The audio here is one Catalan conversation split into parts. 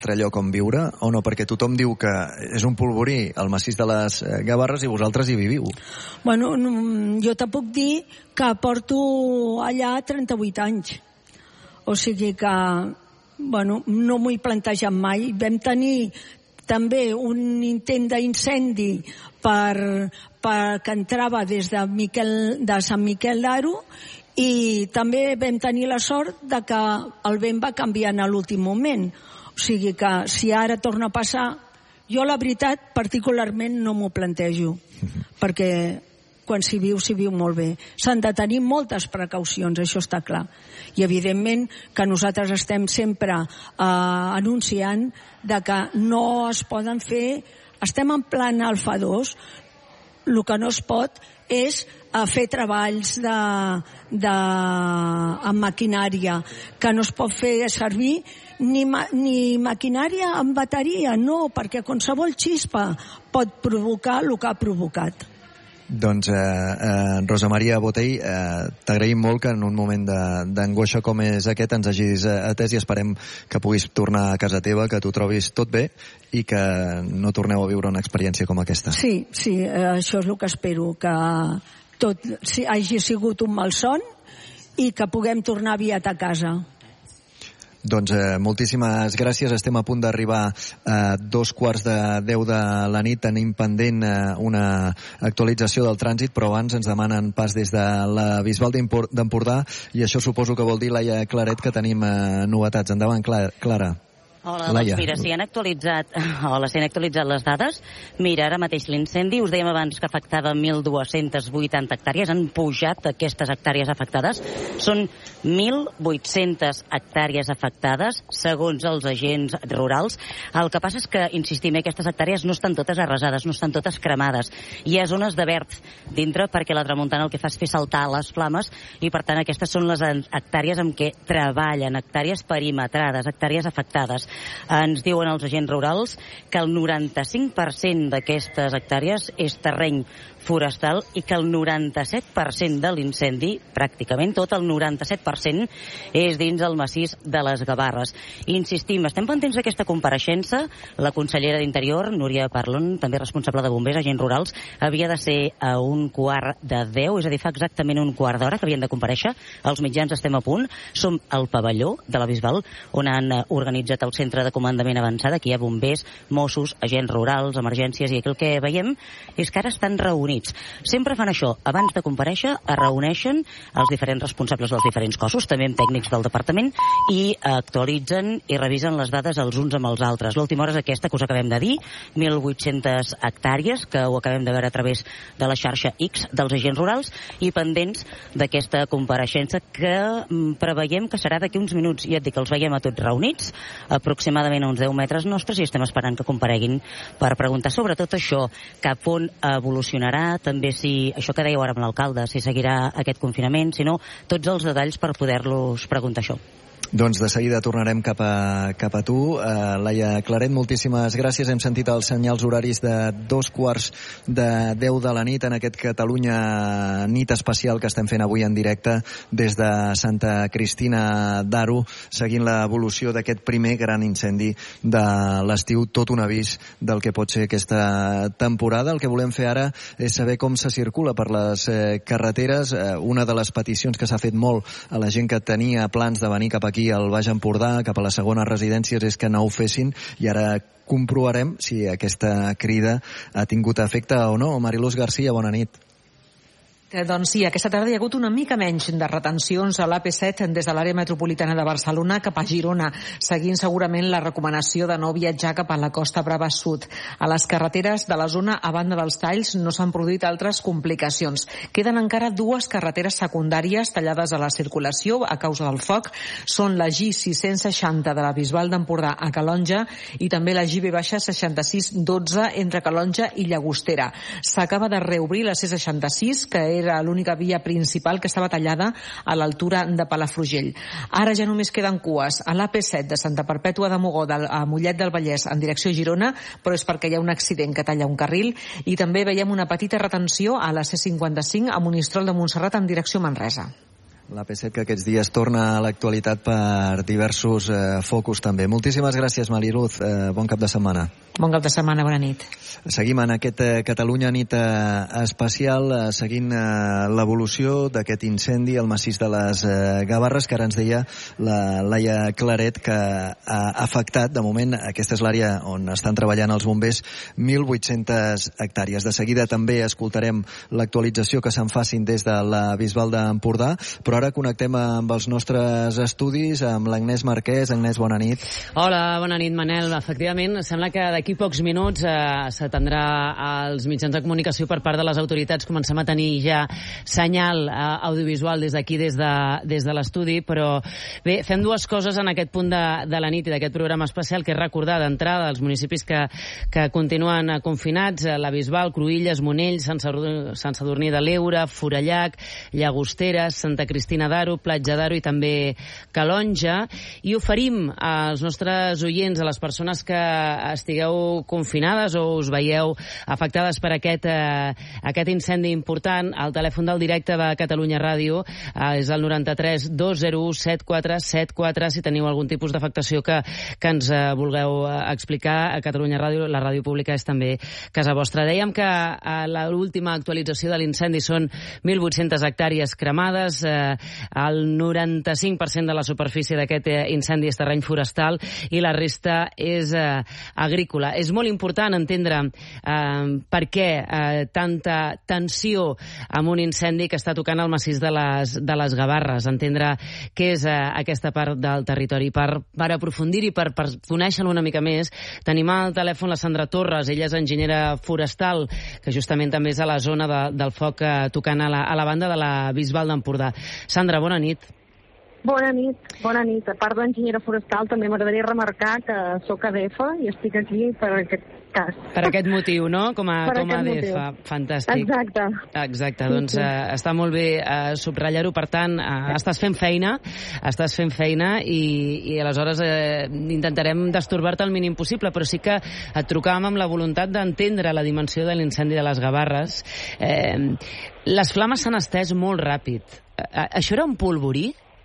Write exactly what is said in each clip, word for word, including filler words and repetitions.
altre lloc on viure o no? Perquè tothom diu que és un polvorí al massís de les Gavarres i vosaltres hi viviu. Bueno, jo te puc dir que porto allà trenta-vuit anys. O sigui que, bueno, no m'ho he plantejat mai. Vam tenir també un intent d'incendi per, per que entrava des de, Miquel, de Sant Miquel d'Aro, i també vam tenir la sort de que el vent va canviar a l'últim moment. O sigui que si ara torna a passar, jo la veritat particularment no m'ho plantejo, mm-hmm. perquè quan s'hi viu, s'hi viu molt bé. S'han de tenir moltes precaucions, això està clar. I evidentment que nosaltres estem sempre eh, anunciant de que no es poden fer, estem en plan alfa dos, el que no es pot és a fer treballs de, de, amb maquinària, que no es pot fer servir ni, ma, ni maquinària amb bateria, no, perquè qualsevol xispa pot provocar el que ha provocat. Doncs, eh, eh, Rosa Maria Botey, eh, t'agraïm molt que en un moment d'angoixa com és aquest ens hagis atès i esperem que puguis tornar a casa teva, que t'ho trobis tot bé i que no torneu a viure una experiència com aquesta. Sí, sí, eh, això és el que espero, que tot si hagi sigut un malson i que puguem tornar aviat a casa. Doncs eh, moltíssimes gràcies. Estem a punt d'arribar a dos quarts de deu de la nit. Tenim pendent eh, una actualització del trànsit, però abans ens demanen pas des de la Bisbal d'Empordà i això suposo que vol dir, Laia Claret, que tenim eh, novetats. Endavant, Clara. Hola, doncs mira, si han actualitzat, hola, si han actualitzat les dades, mira, ara mateix l'incendi, us dèiem abans que afectava mil dos-centes vuitanta hectàrees, han pujat aquestes hectàrees afectades, són mil vuit-centes hectàrees afectades, segons els agents rurals. El que passa és que, insistim, aquestes hectàrees no estan totes arrasades, no estan totes cremades. Hi ha zones de verd dintre perquè la tramuntana el que fa és fer saltar les flames i, per tant, aquestes són les hectàrees amb què treballen, hectàrees perimetrades, hectàrees afectades. Ens diuen els agents rurals que el noranta-cinc per cent d'aquestes hectàrees és terreny forestal i que el noranta-set per cent de l'incendi, pràcticament tot el noranta-set per cent, és dins del massís de les Gavarres. Insistim, estem pendents d'aquesta compareixença. La consellera d'Interior, Núria Parlon, també responsable de bombers, agents rurals, havia de ser a un quart de deu, és a dir, fa exactament un quart d'hora que havien de comparèixer. Els mitjans estem a punt. Som al pavelló de la Bisbal, on han organitzat el centre de comandament avançat. Aquí hi ha bombers, Mossos, agents rurals, emergències, i aquí el que veiem és que ara estan reunits. Sempre fan això. Abans de comparèixer, es reuneixen els diferents responsables dels diferents cossos, també amb tècnics del departament, i actualitzen i revisen les dades els uns amb els altres. L'última hora és aquesta que us acabem de dir, mil vuit-centes hectàrees, que ho acabem de veure a través de la xarxa X dels agents rurals, i pendents d'aquesta compareixença que preveiem que serà d'aquí uns minuts. Ja et dic que els veiem a tots reunits, aproximadament a uns deu metres nostres, i estem esperant que compareguin per preguntar sobre tot això, cap on evolucionarà, també si, això que dèieu ara amb l'alcalde, si seguirà aquest confinament, si no, tots els detalls per poder-los preguntar això. Doncs de seguida tornarem cap a, cap a tu. Uh, Laia Claret, moltíssimes gràcies. Hem sentit els senyals horaris de dos quarts de deu de la nit en aquest Catalunya nit especial que estem fent avui en directe des de Santa Cristina d'Aro, seguint l'evolució d'aquest primer gran incendi de l'estiu, tot un avís del que pot ser aquesta temporada. El que volem fer ara és saber com se circula per les eh, carreteres. Eh, una de les peticions que s'ha fet molt a la gent que tenia plans de venir cap aquí al Baix Empordà, cap a les segones residències, és que no ho fessin, i ara comprovarem si aquesta crida ha tingut efecte o no. Mariluz García, bona nit. Doncs sí, aquesta tarda hi ha hagut una mica menys de retencions a l'A P set des de l'àrea metropolitana de Barcelona cap a Girona, seguint segurament la recomanació de no viatjar cap a la Costa Brava Sud. A les carreteres de la zona, a banda dels talls, no s'han produït altres complicacions. Queden encara dues carreteres secundàries tallades a la circulació a causa del foc. Són la G sis-cents seixanta de la Bisbal d'Empordà a Calonja i també la G B seixanta-sis dotze entre Calonja i Llagostera. S'acaba de reobrir la C seixanta-sis, que és era l'única via principal que estava tallada a l'altura de Palafrugell. Ara ja només queden cues a l'A P set de Santa Perpètua de Mogoda a Mollet del Vallès en direcció a Girona, però és perquè hi ha un accident que talla un carril, i també veiem una petita retenció a la C cinquanta-cinc a Monistrol de Montserrat en direcció a Manresa. L'A P set que aquests dies torna a l'actualitat per diversos eh, focus també. Moltíssimes gràcies, Mariluz. Eh, bon cap de setmana. Bon cap de setmana, bona nit. Seguim en aquest eh, Catalunya nit eh, especial, eh, seguint eh, l'evolució d'aquest incendi al massís de les eh, Gavarres, que ara ens deia la Laia Claret, que ha afectat, de moment, aquesta és l'àrea on estan treballant els bombers, mil vuit-centes hectàrees. De seguida també escoltarem l'actualització que se'n facin des de la Bisbal d'Empordà, però ara connectem amb els nostres estudis, amb l'Agnès Marquès. Agnès, bona nit. Hola, bona nit, Manel. Efectivament, sembla que d'aquí pocs minuts eh, s'atendrà als mitjans de comunicació per part de les autoritats. Comencem a tenir ja senyal eh, audiovisual des d'aquí, des de, des de l'estudi, però bé, fem dues coses en aquest punt de, de la nit i d'aquest programa especial, que és recordar d'entrada els municipis que, que continuen confinats, la Bisbal, Cruïlles, Monells, Sant Sadurní, Sant Sadurní de l'Eure, Forallac, Llagostera, Santa Cristina d'Aro, Platja d'Aro i també Calonja, i oferim als nostres oients, a les persones que estigueu confinades o us veieu afectades per aquest, eh, aquest incendi important, el telèfon del directe de Catalunya Ràdio eh, és el noranta-tres dos zero u set quatre set quatre, si teniu algun tipus d'afectació que, que ens eh, vulgueu eh, explicar. A Catalunya Ràdio, la ràdio pública és també casa vostra. Dèiem que eh, l'última actualització de l'incendi són mil vuit-centes hectàrees cremades, eh, el noranta-cinc per cent de la superfície d'aquest eh, incendi és terreny forestal i la resta és eh, agrícola. És molt important entendre eh, per què eh, tanta tensió amb un incendi que està tocant el massís de les, de les Gavarres, entendre què és eh, aquesta part del territori. Per, per aprofundir-hi, per, per conèixer-lo una mica més, tenim al telèfon la Sandra Torres. Ella és enginyera forestal, que justament també és a la zona de, del foc eh, tocant a la, a la banda de la Bisbal d'Empordà. Sandra, bona nit. Bona nit, bona nit. A part d'enginyera forestal, també m'agradaria remarcar que sóc A D F i estic aquí per aquest cas. Per aquest motiu, no? Com a, com a A D F. Motiu. Fantàstic. Exacte. Exacte, doncs sí, sí. Eh, està molt bé eh, subratllar-ho. Per tant, eh, estàs fent feina, estàs fent feina i, i aleshores eh, intentarem destorbar-te el mínim possible, però sí que et trucàvem amb la voluntat d'entendre la dimensió de l'incendi de les Gavarres. Eh, les flames s'han estès molt ràpid. Eh, això era un polvorí?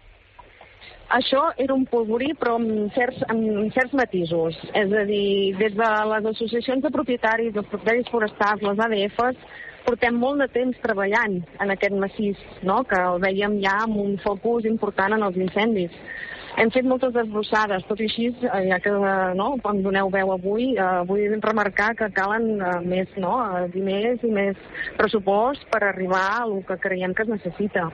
Això era un polvorí, però amb certs, amb certs matisos. És a dir, des de les associacions de propietaris, els propietaris forestals, les A D Fs, portem molt de temps treballant en aquest massís, no? Que el veiem ja amb un focus important en els incendis. Hem fet moltes desbrossades, tot i així, ja que no, quan doneu veu avui, eh, vull remarcar que calen eh, més, no? diners i més pressupost per arribar al que creiem que es necessita.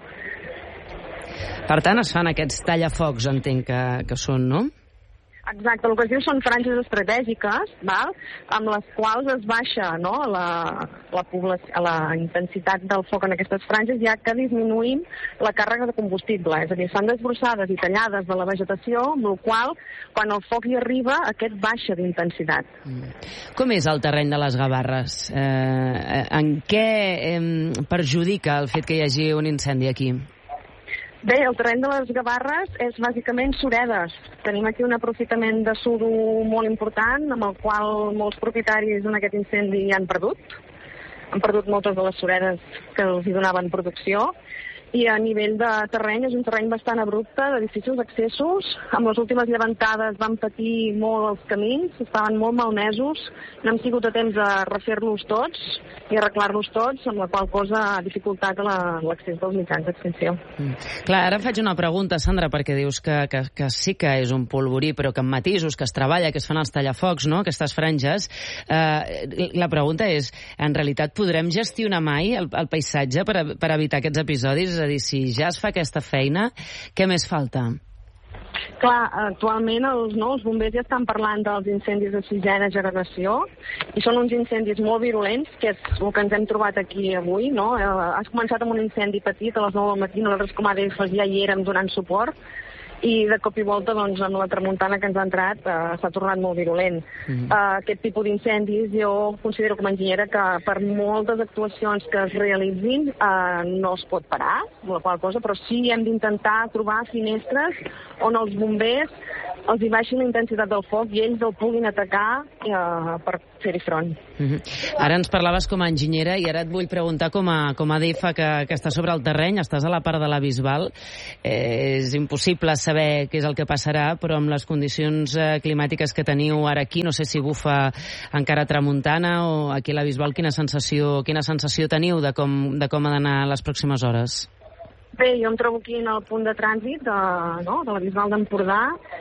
Per tant, es fan aquests tallafocs, entenc que, que són, no? Exacte, el que es diu són franges estratègiques, val? Amb les quals es baixa, no? la, la, població, la intensitat del foc en aquestes franges, ja que disminuïm la càrrega de combustible. És a dir, estan desbrossades i tallades de la vegetació, amb la qual, quan el foc hi arriba, aquest baixa d'intensitat. Mm. Com és el terreny de les Gavarres? Eh, en què eh, perjudica el fet que hi hagi un incendi aquí? Bé, el terreny de les Gavarres és bàsicament suredes. Tenim aquí un aprofitament de suro molt important, amb el qual molts propietaris en aquest incendi han perdut. Han perdut moltes de les suredes que els hi donaven producció. I a nivell de terreny és un terreny bastant abrupte, de difícils accessos. Amb les últimes llevantades van patir molt els camins, estaven molt malmesos. No hem sigut a temps de refer-los tots i arreglar-los tots, amb la qual cosa ha dificultat l'accés dels mitjans d'extinció. Mm. Clar, ara em faig una pregunta, Sandra, perquè dius que, que, que sí que és un polvorí, però que amb matisos, que es treballa, que es fan els tallafocs, no?, aquestes franges. Eh, la pregunta és, en realitat podrem gestionar mai el, el paisatge per, per evitar aquests episodis? És a dir, si ja es fa aquesta feina, què més falta? Clar, actualment els, no, els bombers ja estan parlant dels incendis de sisena generació i són uns incendis molt virulents, que és el que ens hem trobat aquí avui, no? Has començat amb un incendi petit a les nou del matí, nosaltres com a A D Fs ja hi érem donant suport, i de cop i volta, doncs, amb la tramuntana que ens ha entrat, eh, s'ha tornat molt virulent. Mm-hmm. eh, aquest tipus d'incendis jo considero com a enginyera que per moltes actuacions que es realitzin eh, no es pot parar, amb la qual cosa, però sí hem d'intentar trobar finestres on els bombers els hi baixin la intensitat del foc i ells el puguin atacar eh, per fer-hi front. Mm-hmm. Ara ens parlaves com a enginyera i ara et vull preguntar com a, com a D F A que, que està sobre el terreny, estàs a la part de la Bisbal. Eh, és impossible saber què és el que passarà, però amb les condicions eh, climàtiques que teniu ara aquí, no sé si bufa encara tramuntana o aquí a la Bisbal, quina sensació, quina sensació teniu de com, de com ha d'anar les pròximes hores? Bé, jo em trobo aquí en el punt de trànsit de, no, de la Bisbal d'Empordà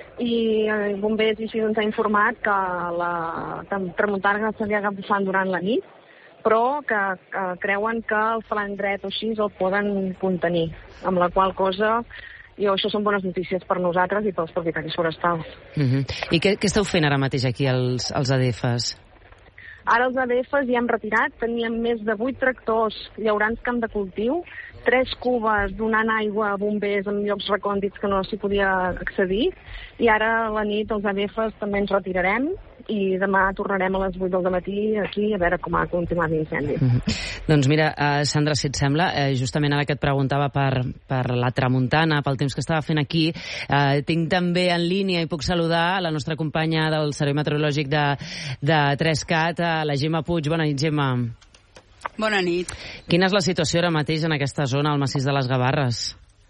i eh, bombers i així ens ha informat que la tramuntana s'havia bufant durant la nit, però que, que creuen que el flanc dret o així el poden contenir, amb la qual cosa jo, això són bones notícies per nosaltres i pels propietaris forestals. Uh-huh. I què, què esteu fent ara mateix aquí els, els A D Fs? Ara els A D Fs ja hem retirat, teníem més de vuit tractors llaurants camp de cultiu, tres cubes donant aigua a bombers en llocs recòndits que no s'hi podia accedir, i ara a la nit els A D Fs també ens retirarem i demà tornarem a les vuit del matí aquí a veure com ha continuat l'incendi. Mm-hmm. Doncs mira, uh, Sandra, si et sembla, uh, justament ara que et preguntava per, per la tramuntana, pel temps que estava fent aquí, uh, tinc també en línia i puc saludar la nostra companya del Servei Meteorològic de, de tres-cat, uh, la Gemma Puig. Bona nit, Gemma. Bona nit. Quina és la situació ara mateix en aquesta zona, al massís de les Gavarres?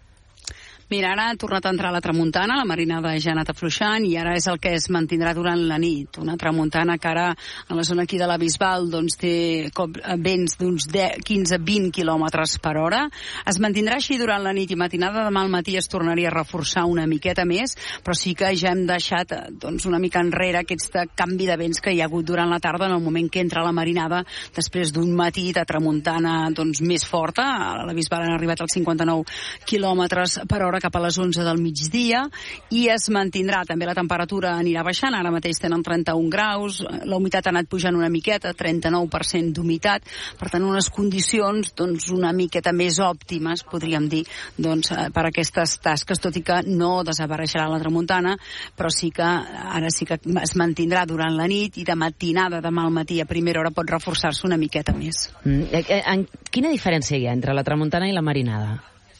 Mira, ara ha tornat a entrar la tramuntana, la marinada ja ha anat afluixant i ara és el que es mantindrà durant la nit. Una tramuntana que ara, en la zona aquí de la Bisbal, doncs té cop, vents d'uns quinze a vint quilòmetres per hora. Es mantindrà així durant la nit i matinada. Demà al matí es tornaria a reforçar una miqueta més, però sí que ja hem deixat doncs, una mica enrere aquest canvi de vents que hi ha hagut durant la tarda en el moment que entra la marinada, després d'un matí de tramuntana doncs, més forta. A la Bisbal han arribat als cinquanta-nou quilòmetres per hora cap a les onze del migdia i es mantindrà. També la temperatura anirà baixant, ara mateix tenen trenta-un graus, la humitat ha anat pujant una miqueta, trenta-nou per cent d'humitat, per tant unes condicions doncs, una miqueta més òptimes, podríem dir, doncs, per aquestes tasques, tot i que no desapareixerà la tramuntana, però sí que ara sí que es mantindrà durant la nit i de matinada, demà al matí a primera hora pot reforçar-se una miqueta més. Mm, en quina diferència hi ha entre la tramuntana i la marinada?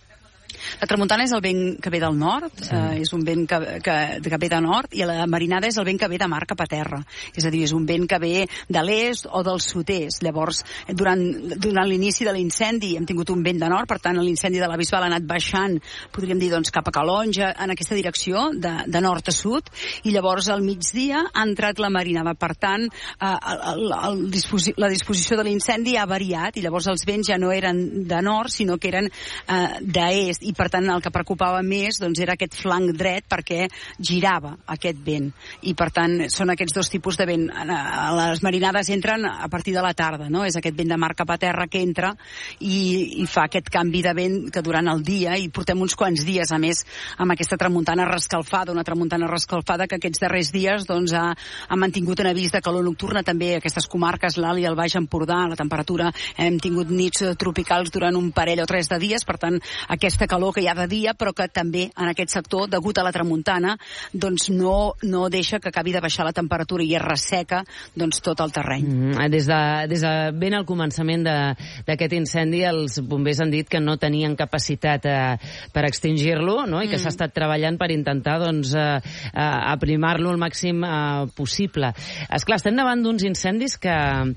La tramuntana és el vent que ve del nord, sí. eh, és un vent que, que, que ve de nord, i la marinada és el vent que ve de mar cap a terra. És a dir, és un vent que ve de l'est o del sud-est. Llavors, durant, durant l'inici de l'incendi hem tingut un vent de nord, per tant, l'incendi de la Bisbal ha anat baixant, podríem dir, doncs, cap a Calonja, en aquesta direcció, de, de nord a sud, i llavors al migdia ha entrat la marinada. Per tant, eh, el, el disposi la disposició de l'incendi ha variat, i llavors els vents ja no eren de nord, sinó que eren eh, d'est, i per tant el que preocupava més doncs, era aquest flanc dret perquè girava aquest vent i per tant són aquests dos tipus de vent. Les marinades entren a partir de la tarda, no? És aquest vent de mar cap a terra que entra i, i fa aquest canvi de vent que durant el dia, i portem uns quants dies a més amb aquesta tramuntana rescalfada, una tramuntana rescalfada que aquests darrers dies doncs, ha, ha mantingut un avís de calor nocturna també a aquestes comarques, l'Alt i el Baix Empordà. La temperatura, hem tingut nits tropicals durant un parell o tres de dies, per tant aquesta calor que hi ha de dia, però que també en aquest sector, degut a la tramuntana, doncs no, no deixa que acabi de baixar la temperatura i es resseca doncs, tot el terreny. Mm, des, de, des de ben al començament d'aquest incendi, els bombers han dit que no tenien capacitat eh, per extingir-lo, no? I que mm. s'ha estat treballant per intentar doncs, eh, eh, aprimar-lo el màxim eh, possible. Esclar, estem davant d'uns incendis que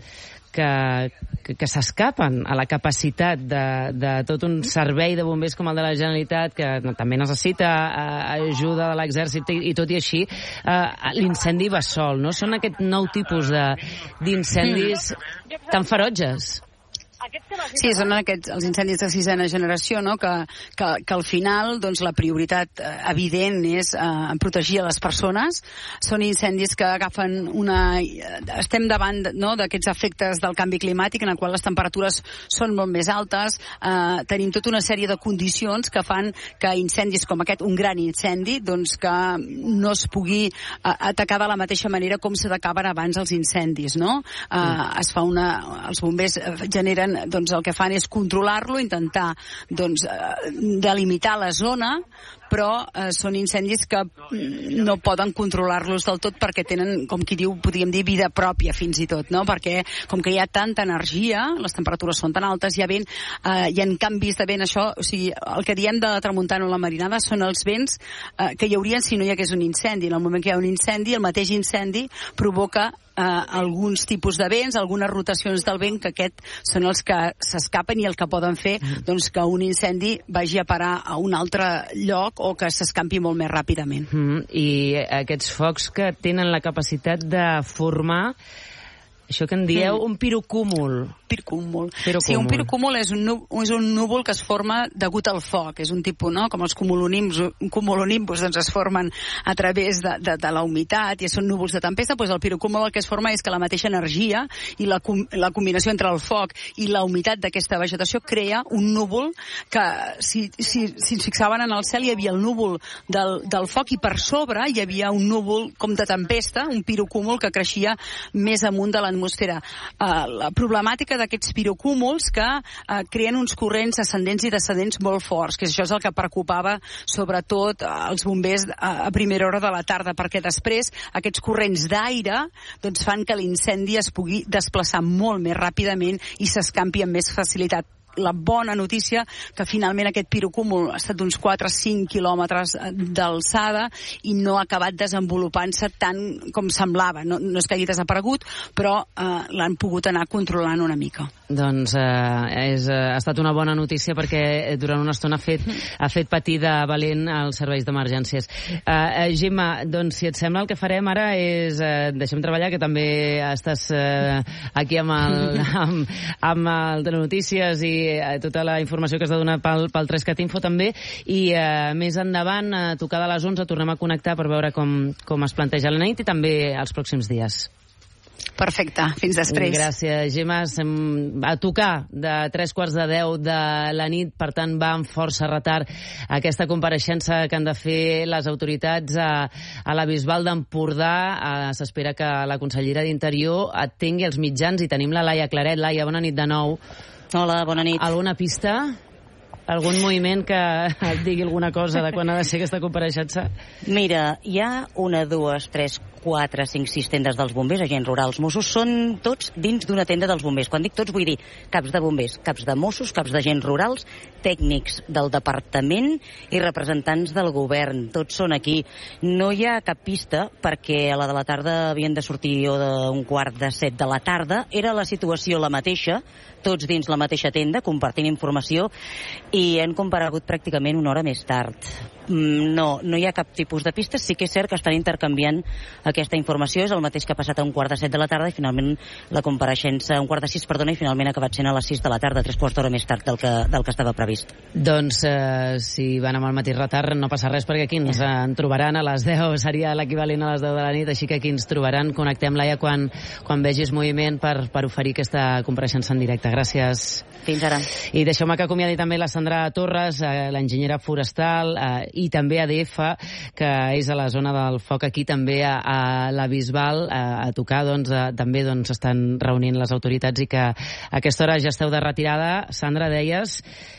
que, que, que s'escapen a la capacitat de, de tot un servei de bombers com el de la Generalitat, que també necessita eh, ajuda de l'exèrcit, i, i tot i així eh, l'incendi va sol, no? Són aquest nou tipus d'incendis mm. tan ferotges. Sí, són aquests, els incendis de sisena generació, no? que, que, que al final doncs, la prioritat eh, evident és eh, protegir a les persones. Són incendis que agafen una... Estem davant no, d'aquests efectes del canvi climàtic en el qual les temperatures són molt més altes. Eh, tenim tota una sèrie de condicions que fan que incendis com aquest, un gran incendi, doncs que no es pugui eh, atacar de la mateixa manera com s'atacaven abans els incendis, no? Eh, es fa una... Els bombers generen doncs el que fan és controlar-lo, intentar doncs, delimitar la zona, però eh, són incendis que no poden controlar-los del tot perquè tenen, com qui diu, podríem dir, vida pròpia fins i tot, no? Perquè com que hi ha tanta energia, les temperatures són tan altes, hi ha vent, eh, hi ha canvis de vent, això, o sigui, el que diem de la tramuntana o la marinada són els vents eh, que hi haurien si no hi hagués un incendi. En el moment que hi ha un incendi, el mateix incendi provoca eh, alguns tipus de vents, algunes rotacions del vent, que aquests són els que s'escapen i el que poden fer doncs, que un incendi vagi a parar a un altre lloc o que s'escampi molt més ràpidament. Mm, I aquests focs que tenen la capacitat de formar, això que en dieu, mm. un pirocúmul. Pirocúmul. pirocúmul. Sí, un pirocúmul és un, és un núvol que es forma degut al foc. És un tipus, no?, com els cumulonimbus, cumulonimbus doncs es formen a través de, de, de la humitat i són núvols de tempesta. Doncs el pirocúmul el que es forma és que la mateixa energia i la, la combinació entre el foc i la humitat d'aquesta vegetació crea un núvol que, si, si, si ens fixaven en el cel, hi havia el núvol del, del foc i per sobre hi havia un núvol com de tempesta, un pirocúmul que creixia més amunt de l'atmosfera. Uh, la problemàtica d'aquests pirocúmuls que eh, creen uns corrents ascendents i descendents molt forts, que això és el que preocupava sobretot els bombers a, a primera hora de la tarda, perquè després aquests corrents d'aire doncs, fan que l'incendi es pugui desplaçar molt més ràpidament i s'escampi amb més facilitat. La bona notícia que finalment aquest pirocúmul ha estat d'uns quatre a cinc quilòmetres d'alçada i no ha acabat desenvolupant-se tant com semblava. No, no és que hagi desaparegut, però eh, l'han pogut anar controlant una mica. Doncs eh, és, eh, ha estat una bona notícia perquè durant una estona ha fet, ha fet patir de valent els serveis d'emergències. Eh, eh, Gemma, doncs si et sembla el que farem ara és eh, deixem treballar, que també estàs eh, aquí amb el, amb, amb el Telenotícies i tota la informació que has de donar pel, pel Trescat Info també, i eh, més endavant, a tocar de les onze, tornem a connectar per veure com, com es planteja la nit i també els pròxims dies. Perfecte, fins després. Gràcies, Gemma. A tocar de tres quarts de deu de la nit, per tant va amb força retard aquesta compareixença que han de fer les autoritats a, a la Bisbal d'Empordà. S'espera que la consellera d'Interior atengui els mitjans i tenim la Laia Claret. Laia, bona nit de nou. Hola, bona nit. Alguna pista? Algun moviment que et digui alguna cosa de quan ha de ser aquesta compareixença? Mira, hi ha una, dues, tres, quatre, cinc, sis tendes dels bombers, agents rurals, Mossos, són tots dins d'una tenda dels bombers. Quan dic tots vull dir caps de bombers, caps de Mossos, caps d'agents rurals, tècnics del departament i representants del govern. Tots són aquí. No hi ha cap pista perquè a la de la tarda havien de sortir o d'un quart de set de la tarda. Era la situació la mateixa, tots dins la mateixa tenda, compartint informació, i han comparegut pràcticament una hora més tard. No, no hi ha cap tipus de pistes. Sí que és cert que estan intercanviant aquesta informació. És el mateix que ha passat a un quart de set de la tarda i finalment la compareixença, un quart de sis, perdona, i finalment ha acabat sent a les sis de la tarda, tres quarts d'hora més tard del que, del que estava previst. Doncs eh, si van amb el mateix retard no passa res, perquè aquí ens en trobaran a les deu, seria l'equivalent a les deu de la nit, així que aquí ens trobaran. Connectem, Laia, quan, quan vegis moviment per, per oferir aquesta compareixença en directe. Gràcies. Fins ara. I deixeu-me que acomiadi també la Sandra Torres, eh, l'enginyera forestal, eh, i també A D F, que és a la zona del foc aquí també a, a la Bisbal, a, a tocar, doncs, a, també doncs, estan reunint les autoritats i que a aquesta hora ja esteu de retirada. Sandra, deies...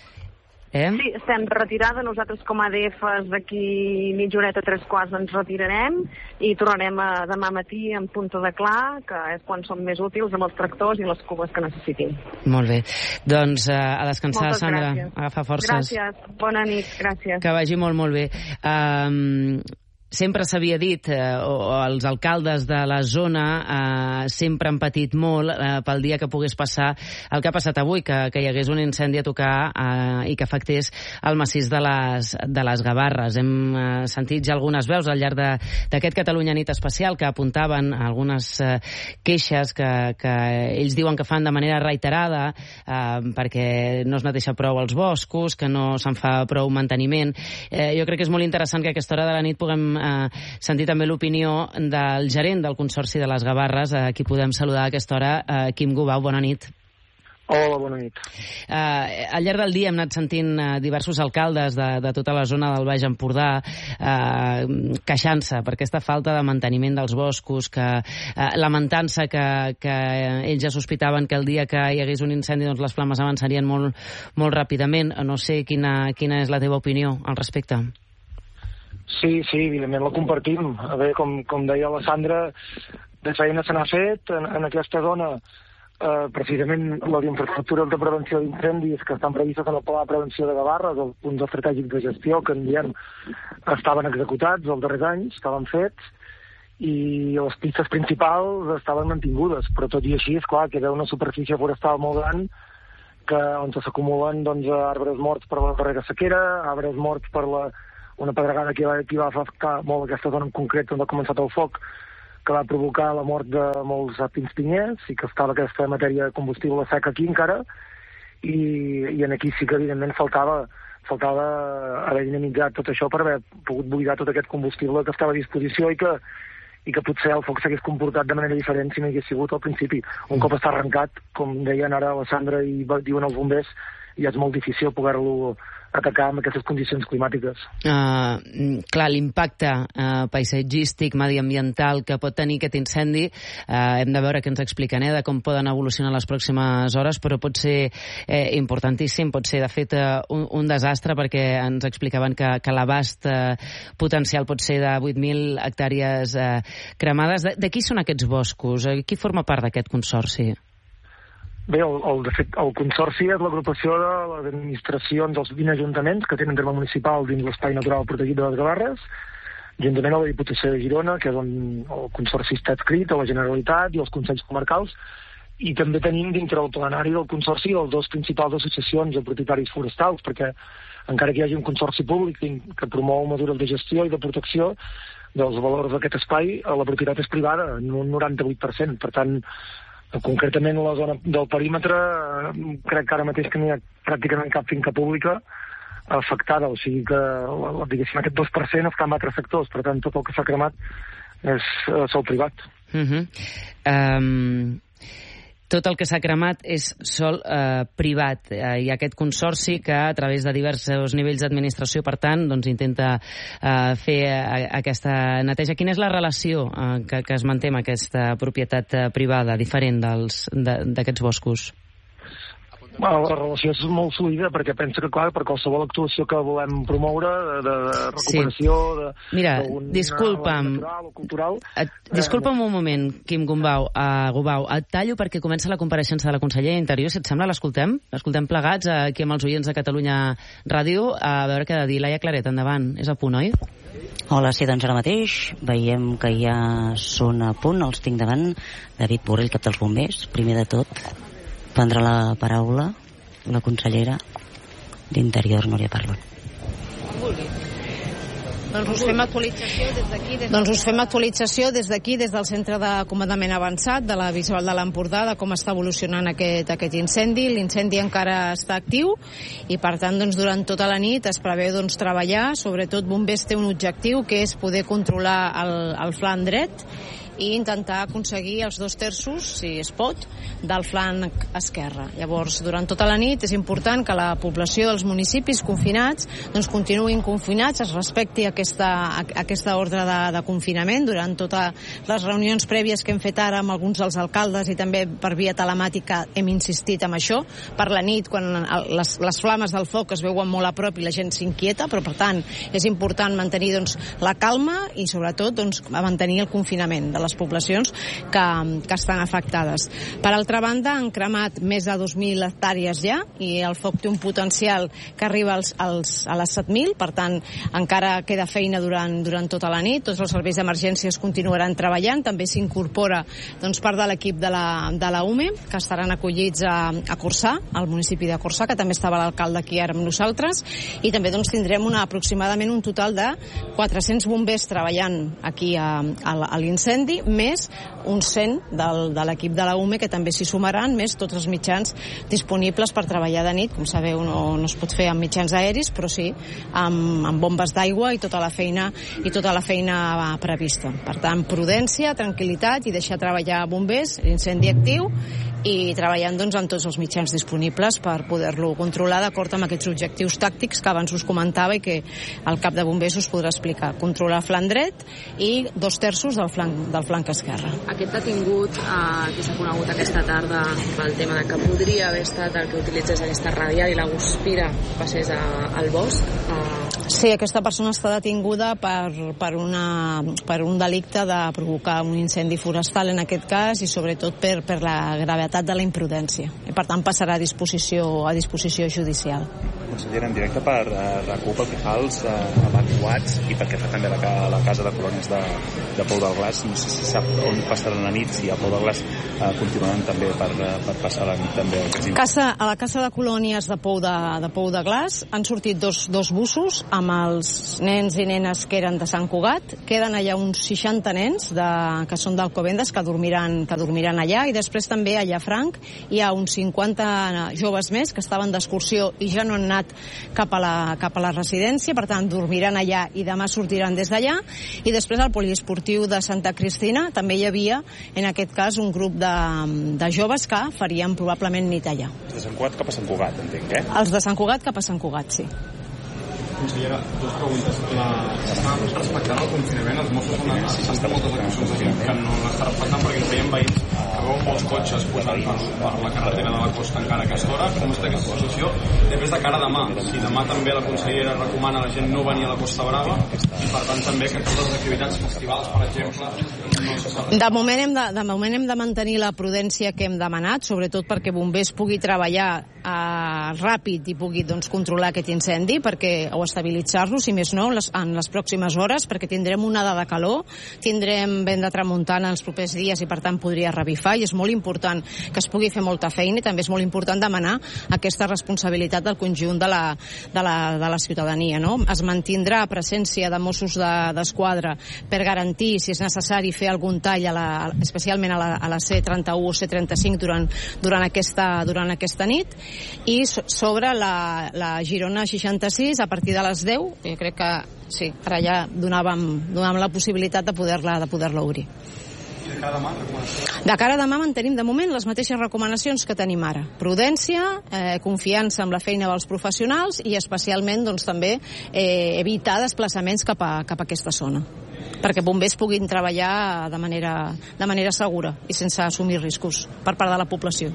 Eh? Sí, estem de retirada. Nosaltres com a A D Fs d'aquí mitja horeta, tres quarts ens retirarem i tornarem a, demà matí en punta de clar, que és quan som més útils amb els tractors i les cubes que necessitin. Molt bé. Doncs uh, a descansar, Moltes Sandra. Gràcies. Agafa forces. Gràcies. Bona nit. Gràcies. Que vagi molt, molt bé. Um, sempre s'havia dit, eh, o, o els alcaldes de la zona eh, sempre han patit molt eh, pel dia que pogués passar el que ha passat avui, que, que hi hagués un incendi a tocar eh, i que afectés el massís de les, de les Gavarres. Hem eh, sentit ja algunes veus al llarg d'aquest Catalunya Nit Especial que apuntaven algunes eh, queixes que, que ells diuen que fan de manera reiterada eh, perquè no es neteja prou els boscos, que no se'n fa prou manteniment. Eh, jo crec que és molt interessant que a aquesta hora de la nit puguem eh, sentir també l'opinió del gerent del Consorci de les Gavarres, a qui podem saludar a aquesta hora, eh, Quim Gubau. Bona nit. Hola, bona nit. Eh, al llarg del dia hem anat sentint eh, diversos alcaldes de, de tota la zona del Baix Empordà eh, queixant-se per aquesta falta de manteniment dels boscos, que eh, lamentant-se que, que ells ja sospitaven que el dia que hi hagués un incendi doncs les flames avançarien molt, molt ràpidament. No sé quina, quina és la teva opinió al respecte. Sí, sí, evidentment la compartim. A veure, com, com deia la Sandra, de feina se n'ha fet en, en aquesta zona. Eh, precisament les infraestructures de prevenció d'incendis que estan previstes en el Pla de Prevenció de Gavarres, els punts estratègics de gestió que en diem, estaven executats els darrers anys, estaven fets, i les pistes principals estaven mantingudes, però tot i així, esclar, queda una superfície forestal molt gran que, on s'acumulen doncs, arbres morts per la darrera sequera, arbres morts per la, una pedregada que va, que va afectar molt aquesta zona en concret on ha començat el foc, que va provocar la mort de molts pins pinyers i que estava aquesta matèria de combustible seca aquí encara, i, i en aquí sí que evidentment faltava, faltava haver dinamitzat tot això per haver pogut buidar tot aquest combustible que estava a disposició i que, i que potser el foc s'hagués comportat de manera diferent si no hi hagués sigut al principi. Un cop està arrencat, com deien ara la Sandra i diuen els bombers, ja és molt difícil poder-lo atacar amb aquestes condicions climàtiques. Uh, clar, l'impacte uh, paisatgístic, mediambiental que pot tenir aquest incendi, uh, hem de veure què ens expliquen, eh, de com poden evolucionar les pròximes hores, però pot ser eh, importantíssim, pot ser de fet uh, un, un desastre, perquè ens explicaven que, que l'abast uh, potencial pot ser de vuit mil hectàrees uh, cremades. De, de qui són aquests boscos? Qui forma part d'aquest consorci? Bé, el, el, de fet, el Consorci és l'agrupació de les administracions dels vint ajuntaments que tenen terme municipal dins l'espai natural protegit de les Gavarres, juntament a la Diputació de Girona, que és on el Consorci està adscrit, a la Generalitat i els Consells Comarcals, i també tenim dintre el plenari del Consorci les dues principals associacions de propietaris forestals, perquè encara que hi hagi un consorci públic que promou mesures de gestió i de protecció dels valors d'aquest espai, la propietat és privada, en un noranta-vuit per cent. Per tant, concretament la zona del perímetre, crec que ara mateix que no hi ha pràcticament cap finca pública afectada, o sigui que diguéssim aquest dos per cent està en altres sectors, per tant tot el que s'ha cremat és sol privat. Uh-huh. Um... Tot el que s'ha cremat és sol eh, privat. Eh, hi ha aquest consorci que a través de diversos nivells d'administració, per tant, doncs, intenta eh, fer a, aquesta neteja. Quina és la relació eh, que, que es manté amb aquesta propietat eh, privada, diferent dels, de, d'aquests boscos? Bueno, la relació és molt fluida perquè pensa que, clar, per qualsevol actuació que volem promoure, de, de recuperació... Sí. De, Mira, disculpa'm... Natural o cultural... Et, disculpa'm un moment, Quim Gombau, uh, Gobau. Et tallo perquè comença la compareixença de la consellera d'Interior. Si et sembla, l'escoltem? L'escoltem plegats uh, aquí amb els oients de Catalunya Ràdio. Uh, a veure què ha de dir. Laia Claret, endavant. És a punt, oi? Hola, sí, doncs ara mateix veiem que ja són a punt. Els tinc davant. David Borrell, cap dels bombers. Primer de tot, prendrà la paraula la consellera d'Interior, Núria Parlon. Doncs us fem actualització des d'aquí, des, doncs us fem actualització des d'aquí, des del Centre de Comandament Avançat de la Bisbal de l'Empordà, de com està evolucionant aquest, aquest incendi. L'incendi encara està actiu i, per tant, doncs, durant tota la nit es preveu doncs, treballar. Sobretot, Bombers té un objectiu, que és poder controlar el, el flanc dret i intentar aconseguir els dos terços, si es pot, del flanc esquerre. Llavors, durant tota la nit és important que la població dels municipis confinats doncs continuïn confinats, es respecti aquesta, aquesta ordre de, de confinament. Durant totes les reunions prèvies que hem fet ara amb alguns dels alcaldes i també per via telemàtica hem insistit en això. Per la nit, quan les, les flames del foc es veuen molt a prop i la gent s'inquieta, però per tant és important mantenir doncs, la calma i sobretot doncs, mantenir el confinament de les poblacions que, que estan afectades. Per altra banda, han cremat més de dos mil hectàrees ja i el foc té un potencial que arriba als, als, a les set mil, per tant encara queda feina durant, durant tota la nit. Tots els serveis d'emergències continuaran treballant. També s'incorpora doncs, part de l'equip de la, de la U M E, que estaran acollits a, a Corçà, al municipi de Corçà, que també estava l'alcalde aquí ara amb nosaltres, i també doncs, tindrem una, aproximadament un total de quatre-cents bombers treballant aquí a, a, a l'incendi, més uns cent del, de l'equip de la U M E que també s'hi sumaran, més tots els mitjans disponibles per treballar de nit. Com sabeu, no, no es pot fer amb mitjans aeris, però sí amb, amb bombes d'aigua i tota la feina i tota la feina prevista. Per tant, prudència, tranquil·litat i deixar treballar bombers, l'incendi actiu, i treballant doncs, amb tots els mitjans disponibles per poder-lo controlar d'acord amb aquests objectius tàctics que abans us comentava i que el cap de bombers us podrà explicar. Controlar flanc dret i dos terços del flanc, del flanc esquerre. Aquest detingut eh, que s'ha conegut aquesta tarda pel tema de que podria haver estat el que utilitzés aquesta radial i la guspira passés a, al bosc, eh, Sí, aquesta persona està detinguda per, per, una, per un delicte de provocar un incendi forestal en aquest cas i sobretot per, per la gravetat de la imprudència. I per tant passarà a disposició, a disposició judicial. Consellera, en directe per uh, RAC u pel que fa als uh, evacuats i pel que fa també a la, la casa de colònies de, de Pou del Glaç, no sé si sap on passaran la nit, si a Pou del Glaç uh, continuaran també per, uh, per passar la nit també. Casa, a la casa de colònies de Pou de, de, Pou de Glaç han sortit dos, dos bussos amb els nens i nenes que eren de Sant Cugat. Queden allà uns seixanta nens de, que són d'Alcobendas que dormiran, que dormiran allà, i després també a Llafranc hi ha uns cinquanta joves més que estaven d'excursió i ja no han anat cap a, la, cap a la residència, per tant dormiran allà i demà sortiran des d'allà. I després al poliesportiu de Santa Cristina també hi havia en aquest cas un grup de, de joves que farien probablement nit allà. Els de Sant Cugat cap a Sant Cugat, entenc, eh? Els de Sant Cugat cap a Sant Cugat, sí. Consellera, dues preguntes. S'està respectant el confinament? Els Mossos han assistit moltes actuacions de gent que no l'està respectant perquè ens veiem veïns que veuen molts cotxes posant per, per la carretera de la costa encara a aquesta hora. Com està aquesta situació? Després de cara a demà, si demà també la consellera recomana a la gent no venir a la Costa Brava i per tant també que totes les activitats festivals, per exemple, no se saben. De moment hem de, de moment hem de mantenir la prudència que hem demanat, sobretot perquè bombers pugui treballar eh, ràpid i pugui doncs, controlar aquest incendi, perquè o estabilitzar-los, si més no, en les, en les pròximes hores, perquè tindrem una onada de calor, tindrem vent de tramuntana en els propers dies i per tant podria revifar, i és molt important que es pugui fer molta feina, i també és molt important demanar aquesta responsabilitat del conjunt de la, de la, de la ciutadania. No? Es mantindrà presència de Mossos d'Esquadra per garantir, si és necessari, fer algun tall, a la, especialment a la, a la C trenta-u o C trenta-cinc durant, durant, aquesta, durant aquesta nit, i sobre la, la Girona seixanta-sis, a partir de les deu, jo crec que sí, ara ja donàvem, donàvem la possibilitat de poder-la de poder-la obrir. I de cara a demà, de cara a demà mantenim de moment les mateixes recomanacions que tenim ara. Prudència, eh, confiança en la feina dels professionals i especialment doncs, també eh, evitar desplaçaments cap a, cap a aquesta zona, perquè bombers puguin treballar de manera, de manera segura i sense assumir riscos per part de la població.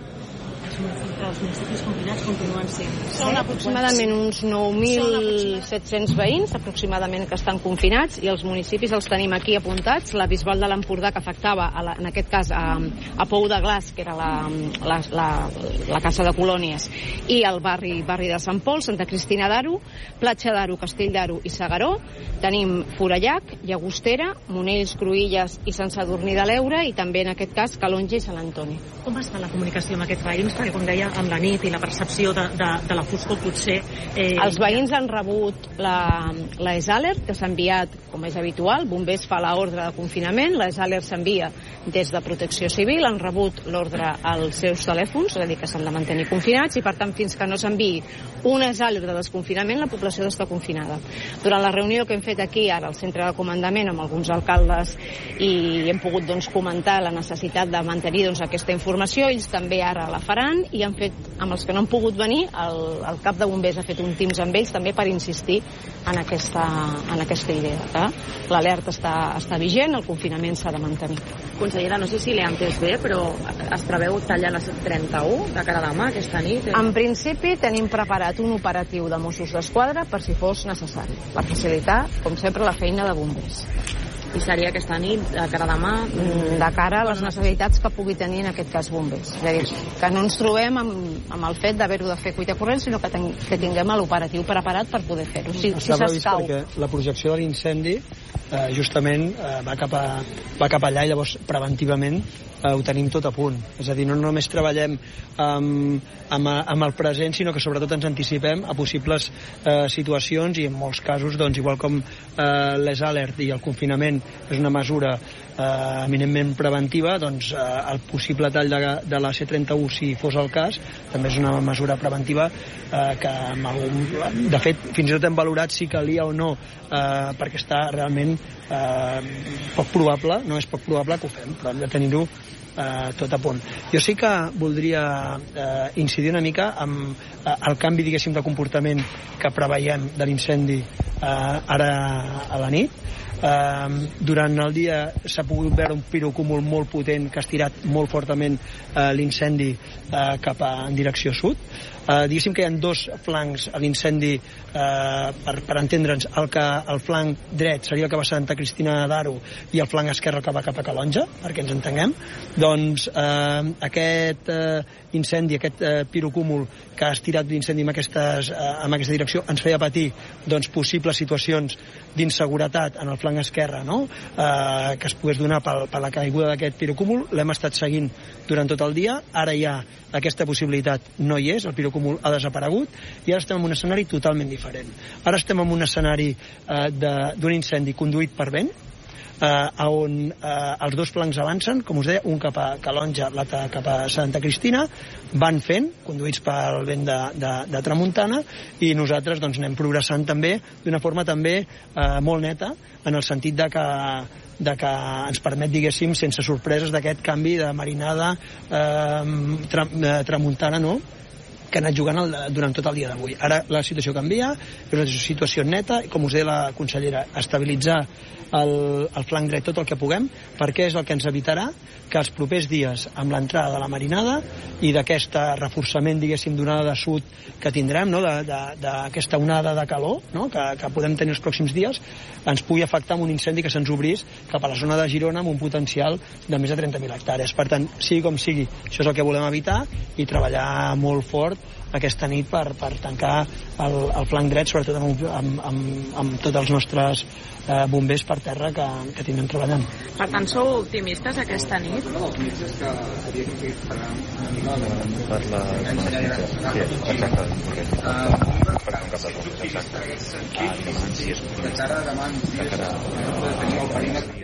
Els municipis confinats continuen sent. Són aproximadament uns nou mil set-cents veïns aproximadament que estan confinats, i els municipis els tenim aquí apuntats. La Bisbal de l'Empordà, que afectava a la, en aquest cas a, a Pou de Glaç, que era la, la, la, la casa de colònies, i el barri, barri de Sant Pol, Santa Cristina d'Aro, Platja d'Aro, Castell d'Aro i Segaró. Tenim Forallac, Llagostera, Monells, Cruïlles i Sant Sadurní de l'Eure, i també en aquest cas Calonge i Sant Antoni. Com es fa la comunicació amb aquests veïns? Perquè, com deia, amb la nit i la percepció de, de, de la foscor potser... Eh... Els veïns han rebut la, la ESALERT, que s'ha enviat, com és habitual, bombers fa l'ordre de confinament, la ESALERT s'envia des de Protecció Civil, han rebut l'ordre als seus telèfons, és a dir, que s'han de mantenir confinats, i per tant, fins que no s'enviï una ESALERT de desconfinament, la població està confinada. Durant la reunió que hem fet aquí, ara, al centre de comandament, amb alguns alcaldes, i hem pogut doncs, comentar la necessitat de mantenir doncs, aquesta informació, ells també ara la faran, i han fet, amb els que no han pogut venir, el, el cap de bombers ha fet un Teams amb ells també per insistir en aquesta, en aquesta idea. Eh? L'alerta està, està vigent, el confinament s'ha de mantenir. Consellera, no sé si l'he entès bé, però es preveu tallar la C trenta-u de cara a demà, aquesta nit? En principi tenim preparat un operatiu de Mossos d'Esquadra per si fos necessari, per facilitar, com sempre, la feina de bombers. I seria aquesta nit, de cara a demà? De cara a les necessitats que pugui tenir en aquest cas bombers. És a dir, que no ens trobem amb, amb el fet d'haver-ho de fer cuita corrent, sinó que, ten, que tinguem l'operatiu preparat per poder fer-ho. Si, si s'escau. Perquè la projecció de l'incendi eh, justament eh, va, cap a, va cap allà, i llavors preventivament eh, ho tenim tot a punt. És a dir, no només treballem amb, amb, amb el present, sinó que sobretot ens anticipem a possibles eh, situacions, i en molts casos, doncs, igual com eh, les alert i el confinament és una mesura eh, eminentment preventiva, doncs eh, el possible tall de, de la C trenta-u, si fos el cas, també és una mesura preventiva eh, que amb algun, de fet fins i tot hem valorat si calia o no, eh, perquè està realment eh, poc probable, no és poc probable que ho fem, però hem de tenir-ho eh, tot a punt. Jo sí que voldria eh, incidir una mica amb eh, el canvi, diguéssim, de comportament que preveiem de l'incendi eh, ara a la nit. Eh, durant el dia s'ha pogut veure un pirocúmul molt potent que ha estirat molt fortament eh, l'incendi eh, cap a, en direcció sud. Eh, diguéssim que hi ha dos flancs a l'incendi, eh, per, per entendre'ns, el, que, el flanc dret seria el que va a Santa Cristina d'Aro i el flanc esquerre el que va cap a Calonja, perquè ens entenguem. Doncs eh, aquest eh, incendi, aquest eh, pirocúmul que ha estirat l'incendi en, aquestes, eh, en aquesta direcció ens feia patir doncs, possibles situacions d'inseguretat en el flanc esquerre, no? eh, que es pogués donar per, per la caiguda d'aquest pirocúmul. L'hem estat seguint durant tot el dia. Ara ja aquesta possibilitat no hi és, el pirocúmul ha desaparegut i ara estem en un escenari totalment diferent. Ara estem en un escenari eh, d'un incendi conduït per vent, eh, on eh, els dos flancs avancen, com us deia, un cap a Calonja, l'altre cap a Santa Cristina, van fent, conduïts pel vent de, de, de tramuntana, i nosaltres doncs, anem progressant també d'una forma també eh, molt neta, en el sentit de que de que ens permet, diguéssim, sense sorpreses d'aquest canvi de marinada eh, tra, eh, tramuntana, no?, que ha anat jugant el, durant tot el dia d'avui. Ara la situació canvia, és una situació neta, i com us deia la consellera, estabilitzar el, el flanc dret tot el que puguem, perquè és el que ens evitarà que els propers dies, amb l'entrada de la marinada i d'aquest reforçament, diguéssim, d'onada de sud que tindrem, no?, d'aquesta onada de calor, no?, que, que podem tenir els pròxims dies, ens pugui afectar amb un incendi que se'ns obrís cap a la zona de Girona amb un potencial de més de trenta mil hectàrees. Per tant, sigui com sigui, això és el que volem evitar i treballar molt fort aquesta nit per, per tancar el, el flanc dret, sobretot amb, amb, amb, amb tots els nostres eh, bombers per terra que, que tindrem treballant. Per tant, sou optimistes aquesta nit? Optimistes que havia que farà per la... Sí, exacte, per un cap de coses, exacte. Ah, demanant si és de cara a demà, de cara a tenir el perímetre.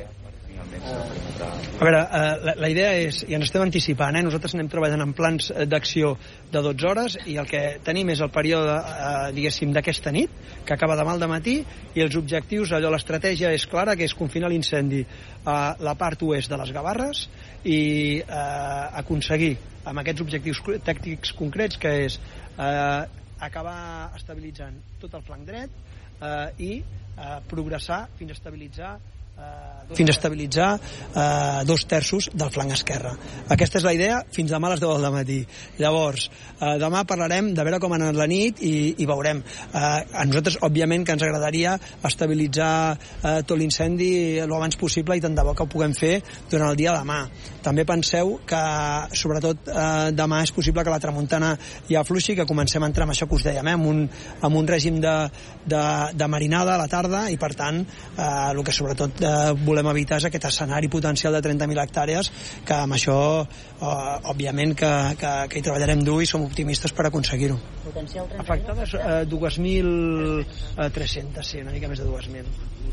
A veure, eh, la, la idea és, i ens estem anticipant, eh? Nosaltres anem treballant en plans d'acció de dotze hores i el que tenim és el període, eh, diguéssim, d'aquesta nit, que acaba demà al dematí, i els objectius, allò, l'estratègia és clara, que és confinar l'incendi a la part oest de les Gavarres i eh, aconseguir, amb aquests objectius tàctics concrets, que és eh, acabar estabilitzant tot el flanc dret eh, i eh, progressar fins a estabilitzar fins a estabilitzar eh, dos terços del flanc esquerre. Aquesta és la idea fins demà a les deu del matí. Llavors, eh, demà parlarem de veure com ha anat la nit i, i veurem. Eh, a nosaltres, òbviament, que ens agradaria estabilitzar eh, tot l'incendi el abans possible i tant de bo que ho puguem fer durant el dia de demà. També penseu que, sobretot, eh, demà és possible que la tramuntana ja afluixi, que comencem a entrar amb això que us dèiem, eh, amb, un, amb un règim de, de, de marinada a la tarda i, per tant, eh, el que sobretot eh, volem evitar és aquest escenari potencial de trenta mil hectàrees, que amb això eh, òbviament que, que, que hi treballarem dur i som optimistes per aconseguir-ho. Afectades eh, dos mil tres-cents, sí, una mica més de dos mil.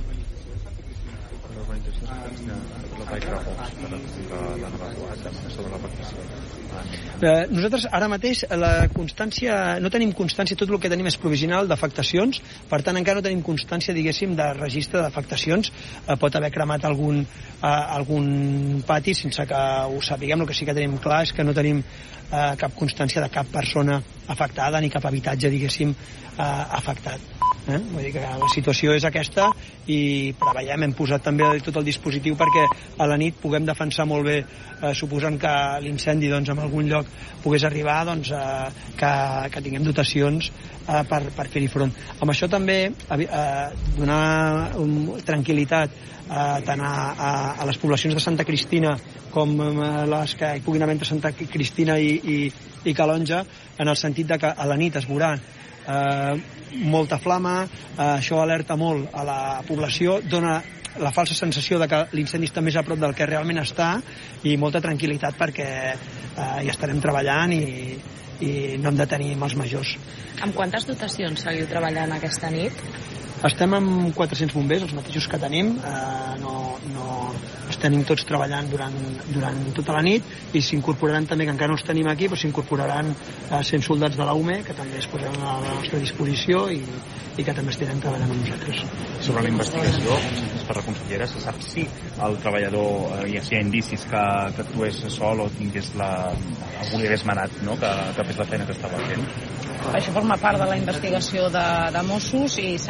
Eh, nosaltres ara mateix la constància, no tenim constància, tot el que tenim és provisional d'afectacions, per tant encara no tenim constància, diguéssim, de registre d'afectacions. Eh, pot haver cremat algun, eh, algun pati sense que ho sapiguem. El que sí que tenim clar és que no tenim eh, cap constància de cap persona afectada ni cap habitatge, diguéssim, eh, afectat. Eh? Vull dir que la situació és aquesta i preveiem, hem posat també tot el dispositiu perquè a la nit puguem defensar molt bé, eh, suposant que l'incendi doncs, en algun lloc pogués arribar, doncs, eh, que, que tinguem dotacions eh, per, per fer-hi front. Amb això també eh, donar um, tranquil·litat eh, tant a, a, a les poblacions de Santa Cristina com eh, les que hi puguin haver entre Santa Cristina i, i, i Calonja, en el sentit de que a la nit es veurà Eh, molta flama, eh, això alerta molt a la població, dona la falsa sensació de que l'incendi està més a prop del que realment està, i molta tranquil·litat perquè eh, hi estarem treballant i, i no hem de tenir mals majors. Amb quantes dotacions seguiu treballant aquesta nit? Estem amb quatre-cents bombers, els mateixos que tenim, eh, no, no, els tenim tots treballant durant, durant tota la nit, i s'incorporaran també, que encara no els tenim aquí, però s'incorporaran eh, cent soldats de la U M E, que també es posaran a la nostra disposició i, i que també estarem treballant amb nosaltres. Sobre la investigació, per la consellera, se sap si el treballador, eh, si hi ha indicis que, que actués sol o tingués la, algú li hagués manat, no?, que, que fes la feina que estava fent? Això forma part de la investigació de, de Mossos i s'ha de veure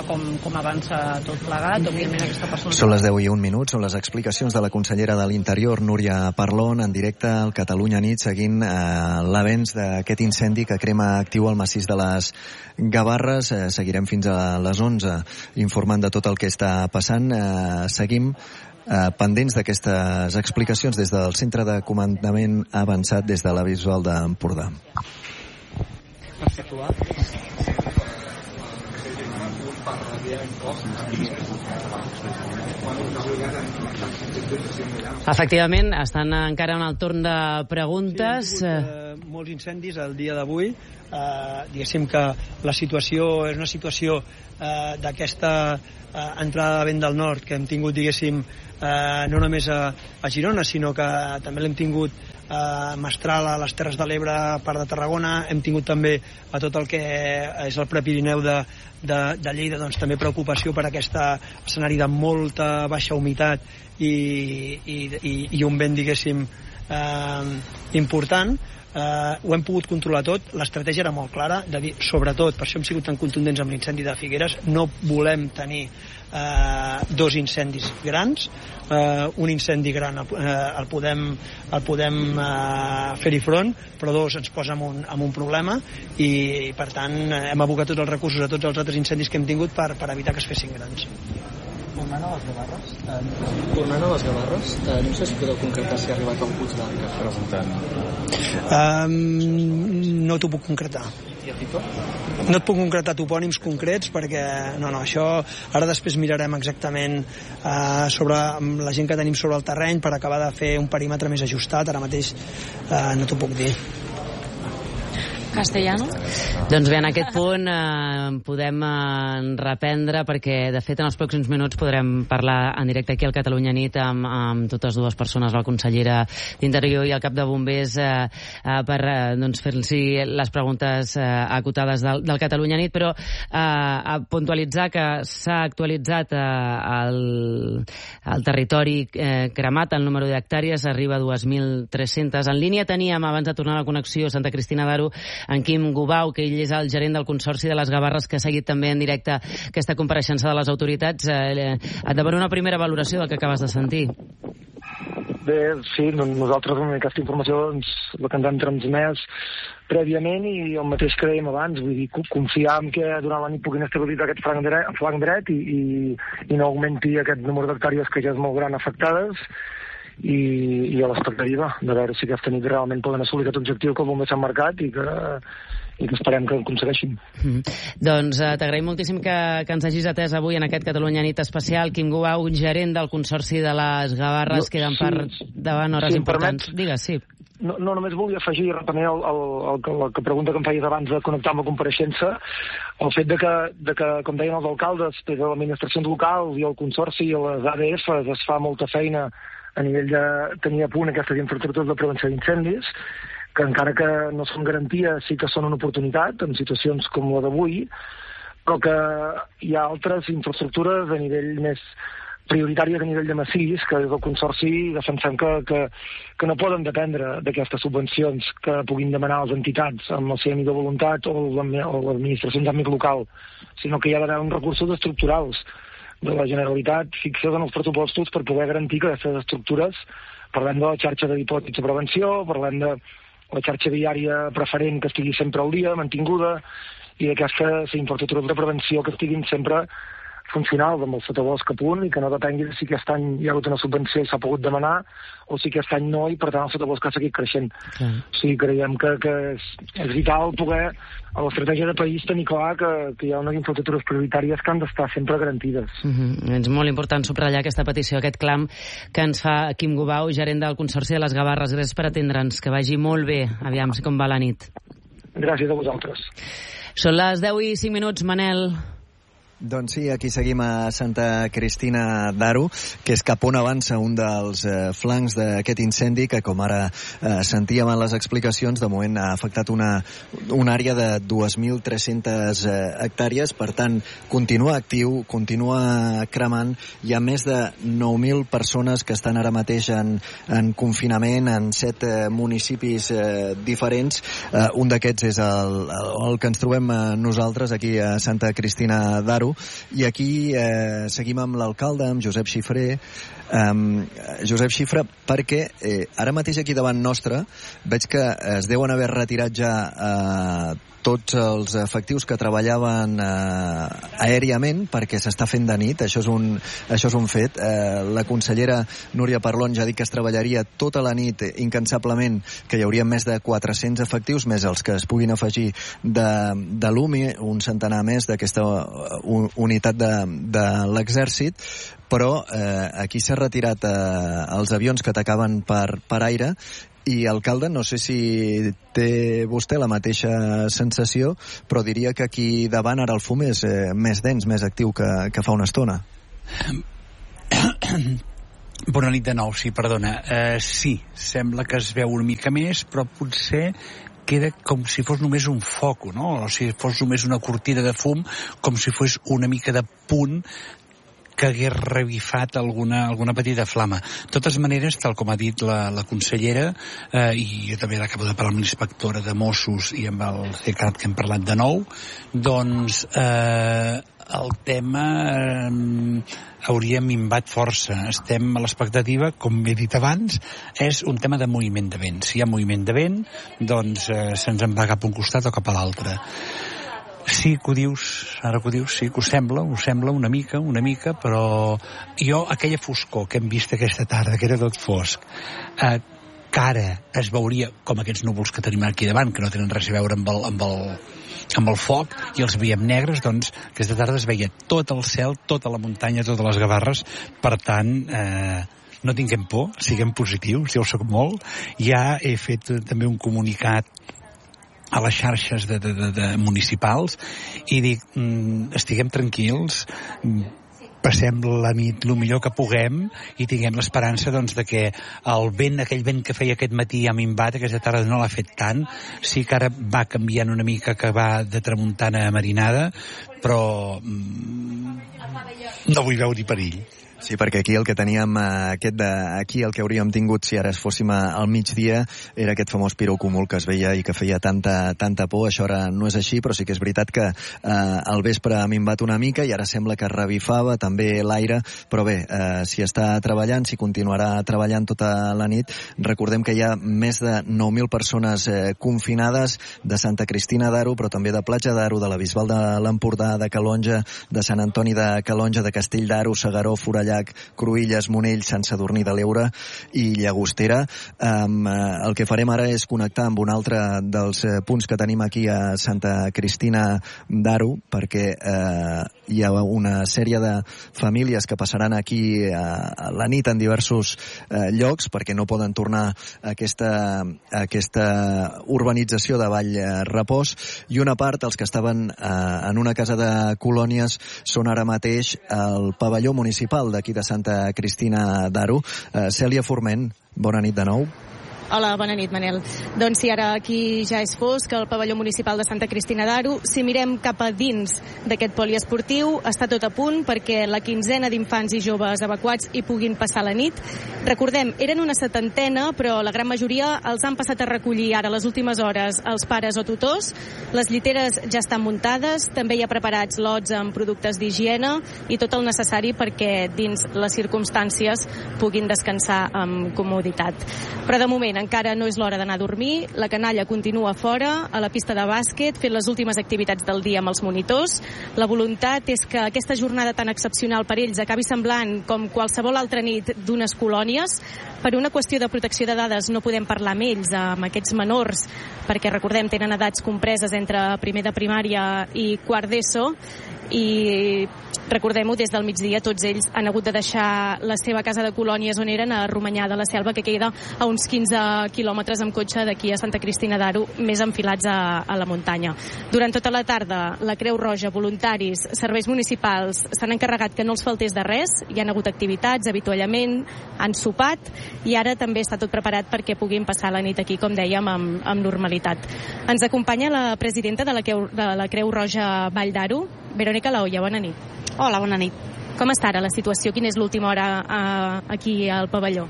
com, com avança tot plegat. Òbviament aquesta persona... Són les deu i un minut, són les explicacions de la consellera de l'Interior, Núria Parlon, en directe al Catalunya Nit, seguint eh, l'avenç d'aquest incendi que crema actiu al massís de les Gavarres. Eh, seguirem fins a les onze informant de tot el que està passant. Eh, seguim eh, pendents d'aquestes explicacions des del Centre de Comandament Avançat, des de la Bisbal d'Empordà. Efectivament, estan encara en el torn de preguntes. Sí, hem tingut, eh, molts incendis el dia d'avui. Eh, diguéssim que la situació és una situació eh, d'aquesta eh, entrada de vent del nord que hem tingut, diguéssim, eh, no només a, a Girona, sinó que també l'hem tingut a Mestral, a les Terres de l'Ebre, a part de Tarragona. Hem tingut també a tot el que és el Prepirineu de, de, de Lleida, doncs també preocupació per aquest escenari de molta baixa humitat i, i, i, i un vent, diguéssim, eh, important. Uh, ho hem pogut controlar tot. L'estratègia era molt clara, de dir, sobretot, per això hem sigut tan contundents amb l'incendi de Figueres, no volem tenir uh, dos incendis grans. Uh, un incendi gran uh, el podem, el podem uh, fer-hi front, però dos ens posa en un, en un problema i, per tant, hem abocat tots els recursos a tots els altres incendis que hem tingut per, per evitar que es fessin grans. Tornant a les Gavarres, eh, tornant a les Gavarres, eh, no sé si podeu concretar si ha arribat a un puig d'Arc que preguntant. Um, no t'ho puc concretar. No et puc concretar topònims concrets perquè no, no, això ara després mirarem exactament uh, sobre la gent que tenim sobre el terreny per acabar de fer un perímetre més ajustat. Ara mateix uh, no t'ho puc dir. Castellano? Doncs bé, en aquest punt eh, podem eh, reprendre perquè, de fet, en els pròxims minuts podrem parlar en directe aquí al Catalunya Nit amb, amb totes dues persones, la consellera d'Interior i el cap de bombers, eh, eh, per eh, doncs, fer-los les preguntes eh, acotades del, del Catalunya Nit, però eh, a puntualitzar que s'ha actualitzat eh, el, el territori eh, cremat, el número d'hectàrees arriba a dos mil tres-centes. En línia teníem, abans de tornar a la connexió, Santa Cristina d'Aro, en Quim Gubau, que ell és el gerent del Consorci de les Gavarres, que ha seguit també en directe aquesta compareixença de les autoritats. Eh, et demano una primera valoració del que acabes de sentir. Bé, sí, nosaltres amb aquesta informació doncs, la que ens han transmès prèviament i el mateix que dèiem abans, vull dir, confiar en que durant la nit puguin estabilitzar aquest flanc dret, flanc dret i, i, i no augmenti aquest número d'hectàrees que ja és molt gran afectades. I, i a l'expectativa de veure si aquesta nit realment poden assolir aquest objectiu que el bomber s'ha marcat i que, i que esperem que aconsegueixin. Mm. Doncs eh, t'agraïm moltíssim que, que ens hagis atès avui en aquest Catalunya Nit especial. Quim Gubau, gerent del Consorci de les Gavarres, no, queden sí, per davant hores si importants. Permets, Digues, sí. No, no, només volia afegir, retenir el, el, el, el, la pregunta que em feies abans de connectar amb la compareixença, el fet de que, de que com deien els alcaldes, des de l'administració local i el Consorci i les A D Fs es fa molta feina a nivell de tenir a punt aquestes infraestructures de prevenció d'incendis, que encara que no són garantia, sí que són una oportunitat en situacions com la d'avui, però que hi ha altres infraestructures a nivell més prioritàries a nivell de massís, que des del Consorci defensem que, que, que no poden dependre d'aquestes subvencions que puguin demanar les entitats amb la seva millor voluntat o l'administració en àmbit local, sinó que hi ha d'haver uns recursos estructurals de la Generalitat fixes en els pressupostos per poder garantir que aquestes estructures, parlem de la xarxa de dipòsits de prevenció, parlem de la xarxa viària preferent que estigui sempre al dia, mantinguda, i d'aquestes infraestructures de prevenció que estiguin sempre funcionals amb el sotabosc a punt i que no depengui de si aquest any hi ha hagut una subvenció i s'ha pogut demanar o si aquest any no i per tant el sotabosc ha seguit creixent. Mm. O sigui, creiem que, que és, és vital poder a l'estratègia de país tenir clar que, que hi ha unes infraestructures prioritàries que han d'estar sempre garantides. Mm-hmm. És molt important subratllar aquesta petició, aquest clam que ens fa Quim Gubau, gerent del Consorci de les Gavarres. Gràcies per atendre'ns, que vagi molt bé. Aviam com va la nit. Gràcies a vosaltres. Són les deu i cinc minuts, Manel. Doncs sí, aquí seguim a Santa Cristina d'Aro, que és cap on avança un dels eh, flancs d'aquest incendi que, com ara eh, sentíem en les explicacions, de moment ha afectat una, una àrea de dos mil tres-centes eh, hectàrees. Per tant, continua actiu, continua cremant. Hi ha més de nou mil persones que estan ara mateix en, en confinament en set eh, municipis eh, diferents. Eh, un d'aquests és el, el, el que ens trobem eh, nosaltres aquí a Santa Cristina d'Aro. i aquí eh, seguim amb l'alcalde, amb Josep Xifré. Um, Josep Xifra, perquè eh, ara mateix aquí davant nostre veig que es deuen haver retirat ja eh, tots els efectius que treballaven eh, aèriament perquè s'està fent de nit, això és un, això és un fet. Eh, la consellera Núria Parlon ja ha dit que es treballaria tota la nit incansablement, que hi hauria més de quatre-cents efectius, més els que es puguin afegir de, de l'U M I, un centenar més d'aquesta unitat de, de l'exèrcit, però eh, aquí s'ha retirat eh, els avions que atacaven per, per aire. I, alcalde, no sé si té vostè la mateixa sensació, però diria que aquí davant ara el fum és eh, més dens, més actiu que, que fa una estona. Bona nit de nou, sí, perdona. Uh, sí, sembla que es veu una mica més, però potser queda com si fos només un foc, no? O si fos només una cortina de fum, com si fos una mica de punt que hagués revifat alguna, alguna petita flama. De totes maneres, tal com ha dit la, la consellera, eh, i jo també acabo de parlar amb l'inspectora de Mossos i amb el C E C A T que hem parlat de nou, doncs eh, el tema eh, hauria minvat força. Estem a l'expectativa, com he dit abans, és un tema de moviment de vent. Si hi ha moviment de vent, doncs eh, se'ns en va cap a un costat o cap a l'altre. Sí que ho dius, ara que ho dius, sí que ho sembla, ho sembla una mica, una mica, però jo, aquella foscor que hem vist aquesta tarda, que era tot fosc, eh, que ara es veuria com aquests núvols que tenim aquí davant, que no tenen res a veure amb el, amb el, amb el foc, i els veiem negres, doncs aquesta tarda es veia tot el cel, tota la muntanya, totes les Gavarres. Per tant, eh, no tinguem por, siguem positius, ja ho soc molt. Ja he fet també un comunicat a les xarxes de, de, de, de municipals i dic, mm, estiguem tranquils, passem la nit el millor que puguem i tinguem l'esperança, doncs, de que el vent, aquell vent que feia aquest matí a minvat, aquesta tarda no l'ha fet tant. Sí que ara va canviant una mica, que va de tramuntana a marinada, però mm, no vull veure perill. Sí, perquè aquí el que teníem, aquest de, aquí el que hauríem tingut si ara fóssim al migdia era aquest famós pirocúmul que es veia i que feia tanta, tanta por. Això ara no és així, però sí que és veritat que eh, al vespre ha minvat una mica i ara sembla que revifava també l'aire, però bé, eh, si està treballant, si continuarà treballant tota la nit. Recordem que hi ha més de nou mil persones eh, confinades de Santa Cristina d'Aro, però també de Platja d'Aro, de la Bisbal de l'Empordà, de Calonja, de Sant Antoni de Calonja, de Castell d'Aro, Segaró, Forellà, Cruïlles, Monell, Sant Sadurní de l'Eure i Llagostera. Um, el que farem ara és connectar amb un altre dels uh, punts que tenim aquí a Santa Cristina d'Aro, perquè uh, hi ha una sèrie de famílies que passaran aquí uh, a la nit en diversos uh, llocs, perquè no poden tornar a aquesta, a aquesta urbanització de Vall Repòs, i una part, els que estaven uh, en una casa de colònies, són ara mateix al pavelló municipal d'aquí de Santa Cristina d'Aro. Uh, Cèlia Forment, bona nit de nou. Hola, bona nit, Manel. Doncs sí, ara aquí ja és fosc, al pavelló municipal de Santa Cristina d'Aro. Si mirem cap a dins d'aquest poliesportiu, està tot a punt perquè la quinzena d'infants i joves evacuats hi puguin passar la nit. Recordem, eren una setantena, però la gran majoria els han passat a recollir ara, les últimes hores, els pares o tutors. Les lliteres ja estan muntades, també hi ha preparats lots amb productes d'higiene i tot el necessari perquè dins les circumstàncies puguin descansar amb comoditat. Però de moment encara no és l'hora d'anar a dormir. La canalla continua fora, a la pista de bàsquet, fent les últimes activitats del dia amb els monitors. La voluntat és que aquesta jornada tan excepcional per ells acabi semblant com qualsevol altra nit d'unes colònies. Per una qüestió de protecció de dades no podem parlar amb ells, amb aquests menors, perquè recordem, tenen edats compreses entre primer de primària i quart d'ESO, i recordem-ho, des del migdia tots ells han hagut de deixar la seva casa de colònies on eren, a Romanyà de la Selva, que queda a uns quinze quilòmetres amb cotxe d'aquí a Santa Cristina d'Aro, més enfilats a, a la muntanya. Durant tota la tarda, la Creu Roja, voluntaris, serveis municipals s'han encarregat que no els faltés de res. Hi han hagut activitats, avituallament, han sopat, i ara també està tot preparat perquè puguin passar la nit aquí, com dèiem, amb, amb normalitat. Ens acompanya la presidenta de la Creu, de la Creu Roja Vall d'Aro, Verònica Laolla. Bona nit. Hola, bona nit. Com està ara la situació? Quina és l'última hora eh, aquí al pavelló?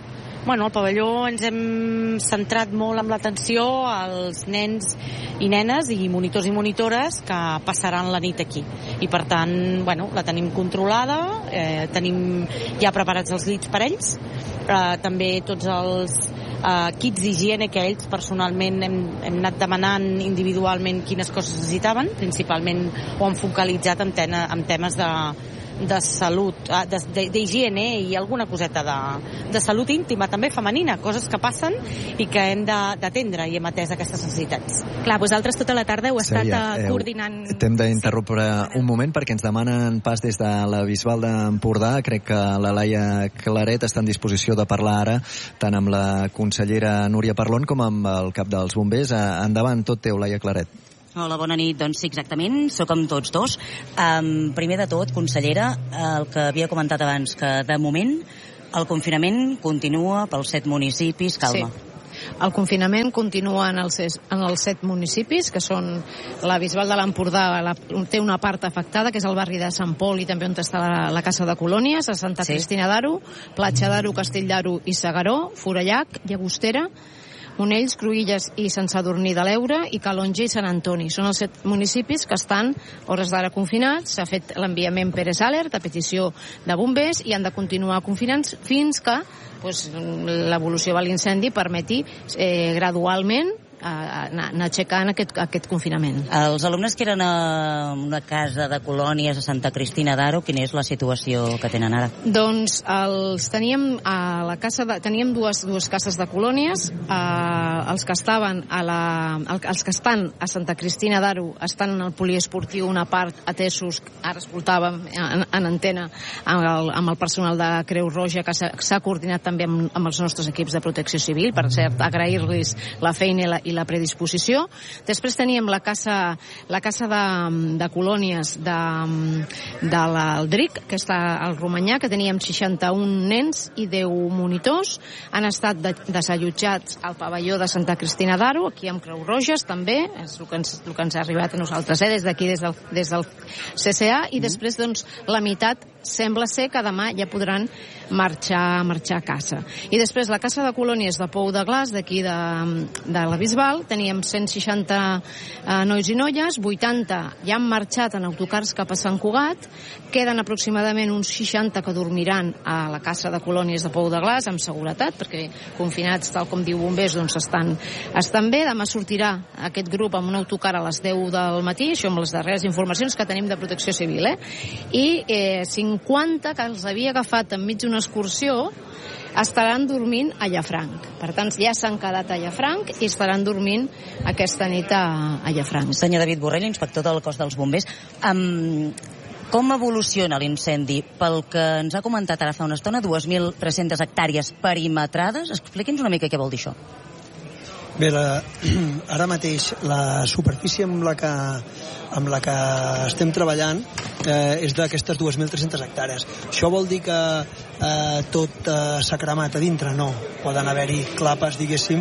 Bueno, al pavelló ens hem centrat molt amb l'atenció als nens i nenes i monitors i monitores que passaran la nit aquí. I per tant, bueno, la tenim controlada, eh, tenim ja preparats els llits per ells, eh, també tots els Uh, kits d'higiene que ells personalment hem, hem anat demanant individualment quines coses necessitaven, principalment ho han focalitzat en, tena, en temes de, de salut, d'higiene i alguna coseta de, de salut íntima, també femenina, coses que passen i que hem d'atendre i hem atès aquestes necessitats. Clar, vosaltres tota la tarda heu estat Sèria, eh, coordinant... T'hem d'interrompre un moment perquè ens demanen pas des de la Bisbal d'Empordà. Crec que la Laia Claret està en disposició de parlar ara tant amb la consellera Núria Parlon com amb el cap dels bombers. Endavant, tot teu, Laia Claret. Hola, bona nit. Doncs sí, exactament, sóc amb tots dos. Um, primer de tot, consellera, el que havia comentat abans, que de moment el confinament continua pels set municipis. Calma. Sí. El confinament continua en els, en els set municipis, que són la Bisbal de l'Empordà, la, té una part afectada, que és el barri de Sant Pol i també on està la, la Casa de Colònies, a Santa sí. Cristina d'Aro, Platja d'Aro, Castell d'Aro i Segaró, Forallac, Llagostera, Monells, Cruïlles i Sant Sadurní de l'Eure i Calonge i Sant Antoni. Són els set municipis que estan hores d'ara confinats. S'ha fet l'enviament Pérez Alert a petició de bombers i han de continuar confinats fins que pues, l'evolució de l'incendi permeti eh, gradualment anar, anar aixecant aquest, aquest confinament. Els alumnes que eren a una casa de colònies a Santa Cristina d'Aro, quina és la situació que tenen ara? Doncs els teníem a la casa de, teníem dues, dues cases de colònies, eh, els que estaven a la, els que estan a Santa Cristina d'Aro estan en el poliesportiu una part atesos, ara escoltàvem en, en antena amb el, amb el personal de Creu Roja que s'ha coordinat també amb, amb els nostres equips de protecció civil, per cert, agrair-los la feina i la, i la predisposició. Després teníem la casa, la casa de, de colònies de, de l'Aldric, que està al Romanyà, que teníem seixanta-un nens i deu monitors. Han estat de, desallotjats al pavelló de Santa Cristina d'Aro, aquí amb Creu Roges també, és el que ens, el que ens ha arribat a nosaltres, eh, des d'aquí, des del, des del C C A, i després, doncs, la meitat sembla ser que demà ja podran marxar, marxar a casa. I després la casa de colònies de Pou de Glaç, d'aquí de, de la Bisbal, teníem cent seixanta eh, nois i noies, vuitanta ja han marxat en autocars cap a Sant Cugat, queden aproximadament uns seixanta que dormiran a la casa de colònies de Pou de Glaç amb seguretat, perquè confinats, tal com diu bombers, doncs estan, estan bé. Demà sortirà aquest grup amb un autocar a les deu del matí, això amb les darreres informacions que tenim de protecció civil, eh? I eh, cinquanta que els havia agafat enmig d'una excursió estaran dormint a Llafranc. Per tant, ja s'han quedat a Llafranc i estaran dormint aquesta nit a, a Llafranc. Senyor David Borrell, inspector del cos dels bombers, um, com evoluciona l'incendi? Pel que ens ha comentat ara fa una estona, dos mil tres-centes hectàrees perimetrades. Expliqui'ns una mica què vol dir això. Bé, la, ara mateix la superfície amb la que, amb la que estem treballant eh, és d'aquestes dos mil tres-centes hectàrees. Això vol dir que eh, tot eh, s'ha cremat a dintre? No. Poden haver-hi clapes, diguéssim,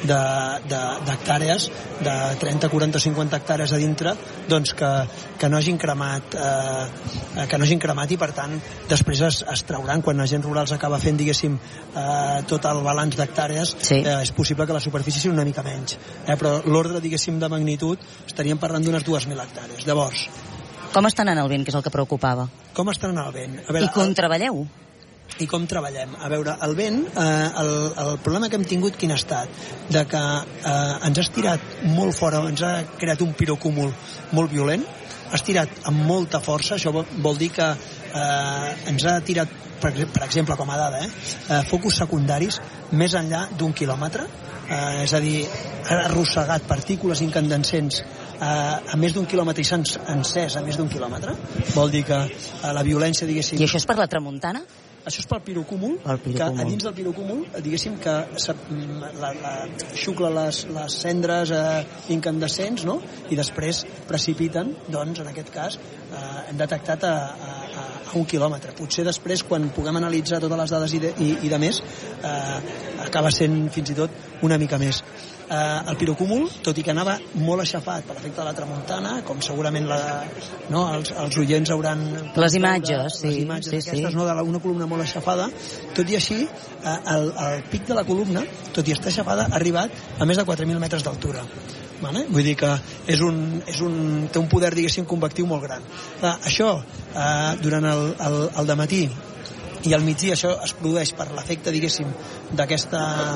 d'hectàrees, de, de trenta, quaranta, cinquanta hectàrees a dintre, doncs que, que no hagin cremat eh, que no hagin cremat i per tant després es, es trauran. Quan l'agent rural s'acaba fent, diguéssim, eh, tot el balanç d'hectàrees, sí. eh, és possible que la superfície sigui una mica menys, eh, però l'ordre, diguéssim, de magnitud estaríem parlant d'unes dues mil hectàrees. Llavors, com està anant el vent, que és el que preocupava? Com està anant el vent? A veure, I com el... treballeu? I com treballem? A veure, el vent, eh, el, el problema que hem tingut quin ha estat? De que eh, ens ha estirat molt fora, ens ha creat un pirocúmul molt violent, ha estirat amb molta força, això vol dir que eh, ens ha tirat, per, per exemple, com a dada, eh, eh, focus secundaris més enllà d'un quilòmetre, eh, és a dir, ha arrossegat partícules incandescents eh, a més d'un quilòmetre i s'ha encès a més d'un quilòmetre. Vol dir que eh, la violència, diguéssim... I això és per la tramuntana? Això és pel pirocúmul, que a dins del pirocúmul, diguéssim que la, la, xucla les, les cendres eh, incandescents, no? I després precipiten, doncs, en aquest cas, eh, hem detectat a, a, a un quilòmetre. Potser després, quan puguem analitzar totes les dades i de, i, i de més, eh, acaba sent fins i tot una mica més. Eh, el pirocúmul, tot i que anava molt aixafat per l'efecte de la tramuntana, com segurament la, no, els, els oients hauran... Les imatges, sí. Les imatges sí, aquestes, sí. no, de la, una columna molt aixafada, tot i així, eh, el, el pic de la columna, tot i estar aixafada, ha arribat a més de quatre mil metres d'altura. Vale? Vull dir que és un, és un, té un poder, diguéssim, convectiu molt gran. Clar, això, eh, durant el, el, el dematí i al migdia, això es produeix per l'efecte, diguéssim, d'aquest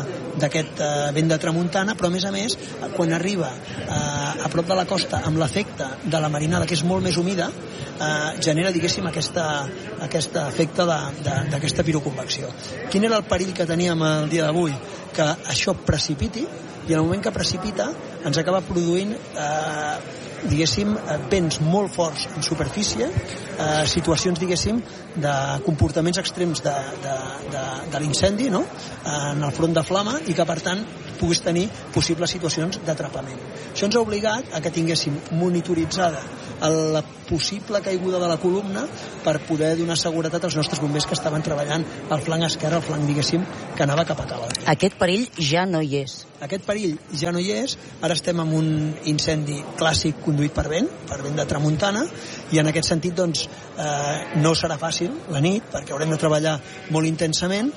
eh, vent de tramuntana, però a més a més, quan arriba eh, a prop de la costa amb l'efecte de la marinada, que és molt més humida, eh, genera, diguéssim, aquesta, aquest efecte d'aquesta piroconvecció. Quin era el perill que teníem el dia d'avui? Que això precipiti, i en el moment que precipita ens acaba produint eh, diguéssim, vents molt forts en superfície, eh, situacions, diguéssim, de comportaments extrems de, de, de, de l'incendi, no?, en el front de flama, i que per tant puguis tenir possibles situacions d'atrapament. Això ens ha obligat a que tinguéssim monitoritzada la possible caiguda de la columna per poder donar seguretat als nostres bombers que estaven treballant al flanc esquerre, al flanc, diguéssim, que anava cap a Cala. Aquest perill ja no hi és. Aquest perill ja no hi és. Ara estem en un incendi clàssic conduït per vent, per vent de tramuntana, i en aquest sentit, doncs, eh, no serà fàcil la nit, perquè haurem de treballar molt intensament,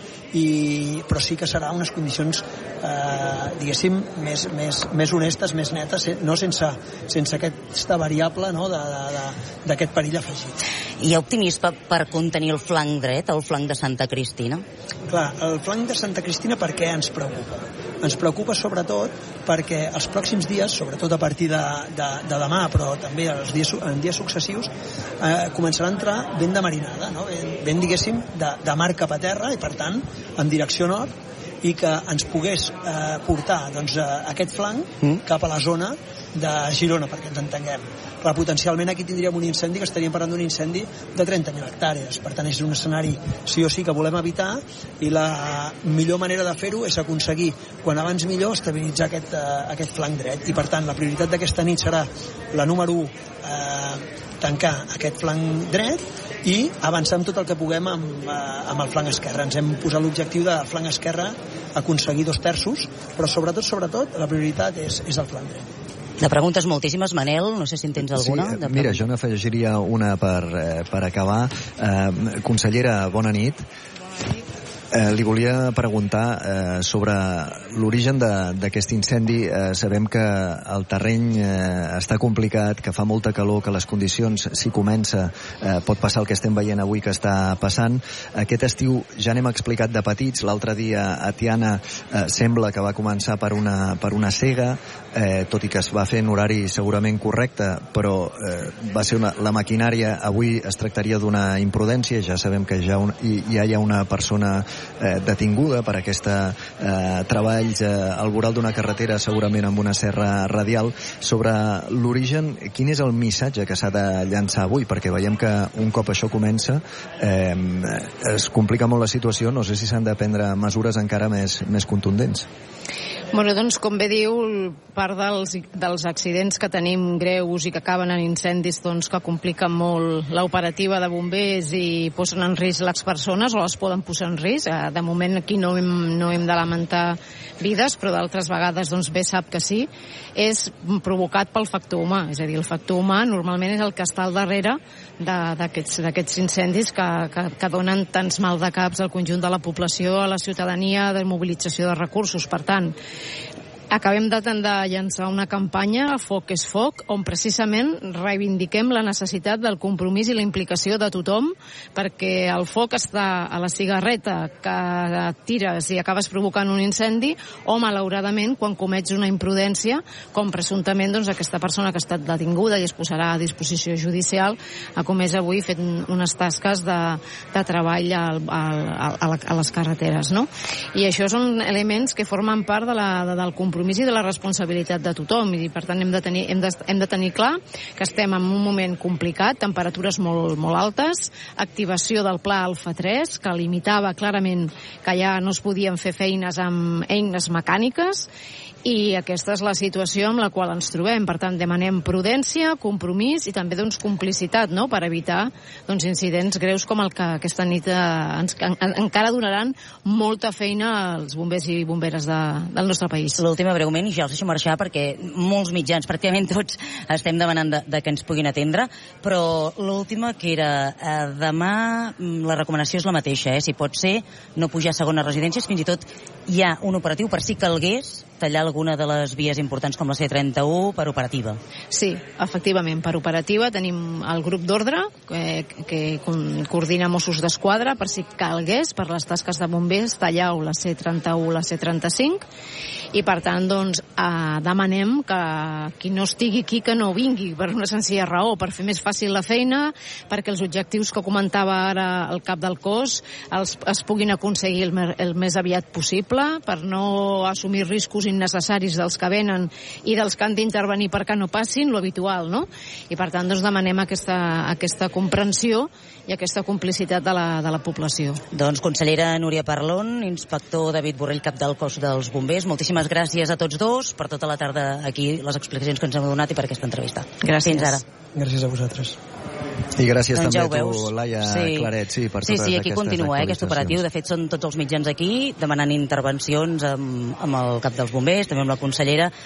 i, però sí que serà unes condicions eh, diguéssim més, més, més honestes, més netes, no sense, sense aquesta variable, no, d'aquest perill afegit. Hi ha optimisme per contenir el flanc dret, el flanc de Santa Cristina? Clar, el flanc de Santa Cristina per què ens preocupa? Ens preocupa sobretot perquè els pròxims dies, sobretot a partir de, de, de demà, però també els dies, en dies successius, eh, començarà a entrar vent de marinada, no? vent, vent diguéssim, de, de mar cap a terra, i per tant, en direcció nord, i que ens pogués eh, portar doncs, eh, aquest flanc mm. cap a la zona de Girona, perquè ens entenguem. Clar, potencialment aquí tindríem un incendi, que estaríem parlant d'un incendi de trenta mil hectàrees. Per tant, és un escenari sí o sí que volem evitar, i la millor manera de fer-ho és aconseguir, quan abans millor, estabilitzar aquest, uh, aquest flanc dret. I per tant, la prioritat d'aquesta nit serà la número u, eh, tancar aquest flanc dret, i avançar amb tot el que puguem amb, uh, amb el flanc esquerre. Ens hem posat l'objectiu de flanc esquerre aconseguir dos terços, però sobretot, sobretot, la prioritat és, és el flanc dret. De preguntes moltíssimes, Manel, no sé si en tens alguna. Sí, mira, jo n'afegiria una per, eh, per acabar. Eh, consellera, bona nit. Eh, li volia preguntar eh, sobre l'origen d'aquest incendi. Eh, sabem que el terreny eh, està complicat, que fa molta calor, que les condicions, si comença, eh, pot passar el que estem veient avui que està passant. Aquest estiu ja n'hem explicat de petits. L'altre dia a Tiana eh, sembla que va començar per una, per una cega, eh, tot i que es va fer en horari segurament correcte, però eh, va ser una, la maquinària. Avui es tractaria d'una imprudència. Ja sabem que ja, un, ja hi ha una persona Eh, detinguda per aquesta eh, treballs eh, al voral d'una carretera, segurament amb una serra radial. Sobre l'origen, quin és el missatge que s'ha de llançar avui? Perquè veiem que un cop això comença eh, es complica molt la situació. No sé si s'han de prendre mesures encara més, més contundents. Bueno, doncs, com bé diu, part dels, dels accidents que tenim greus i que acaben en incendis, doncs, que compliquen molt l'operativa de bombers i posen en risc les persones, o les poden posar en risc. De moment aquí no hem, no hem de lamentar vides, però d'altres vegades, doncs, bé sap que sí, és provocat pel factor humà. És a dir, el factor humà normalment és el que està al darrere d'aquests incendis que, que, que donen tants mal de caps al conjunt de la població, a la ciutadania, de mobilització de recursos. Per tant, acabem de, de llançar una campanya, Foc és Foc, on precisament reivindiquem la necessitat del compromís i la implicació de tothom, perquè el foc està a la cigarreta que tires i acabes provocant un incendi, o malauradament quan comets una imprudència, com presumptament doncs, aquesta persona que ha estat detinguda i es posarà a disposició judicial, ha comès avui fet unes tasques de, de treball al, al, a, a les carreteres, no? I això són elements que formen part de la, de, del compromís i de la responsabilitat de tothom, i per tant hem de tenir, hem de, hem de tenir clar que estem en un moment complicat, temperatures molt, molt altes, activació del pla Alfa tres, que limitava clarament que ja no es podien fer feines amb eines mecàniques, i aquesta és la situació amb la qual ens trobem. Per tant, demanem prudència, compromís i també doncs, complicitat, no?, per evitar doncs, incidents greus com el que aquesta nit eh, ens, en, encara donaran molta feina als bombers i bomberes de, del nostre país. L'última, breument, i ja els deixo marxar perquè molts mitjans, pràcticament tots, estem demanant de, de que ens puguin atendre, però l'última, que era eh, demà, la recomanació és la mateixa, eh? Si pot ser, no pujar a segones residències, fins i tot hi ha un operatiu per si calgués tallar alguna de les vies importants com la C trenta-u per operativa. Sí, efectivament, per operativa tenim el grup d'ordre que, que coordina Mossos d'Esquadra per si calgués, per les tasques de bombers, tallar la C trenta-u, la C trenta-cinc, i per tant doncs eh, demanem que qui no estigui aquí que no vingui, per una senzilla raó, per fer més fàcil la feina, perquè els objectius que comentava ara el cap del cos els, es puguin aconseguir el, el més aviat possible, per no assumir riscos innecessaris dels que venen i dels que han d'intervenir perquè no passin, lo habitual, no? I per tant doncs demanem aquesta, aquesta comprensió i aquesta complicitat de la, de la població. Doncs consellera Núria Parlon, inspector David Borrell, cap del cos dels bombers, moltíssimes gràcies a tots dos per tota la tarda aquí, les explicacions que ens heu donat i per aquesta entrevista. Gràcies. Fins ara. Gràcies a vosaltres. I gràcies doncs també ja a tu, Laia sí. Claret, sí, per sí, totes sí, aquí aquestes continua, eh, aquest operatiu. De fet, són tots els mitjans aquí demanant intervencions amb, amb el cap dels bombers, també amb la consellera.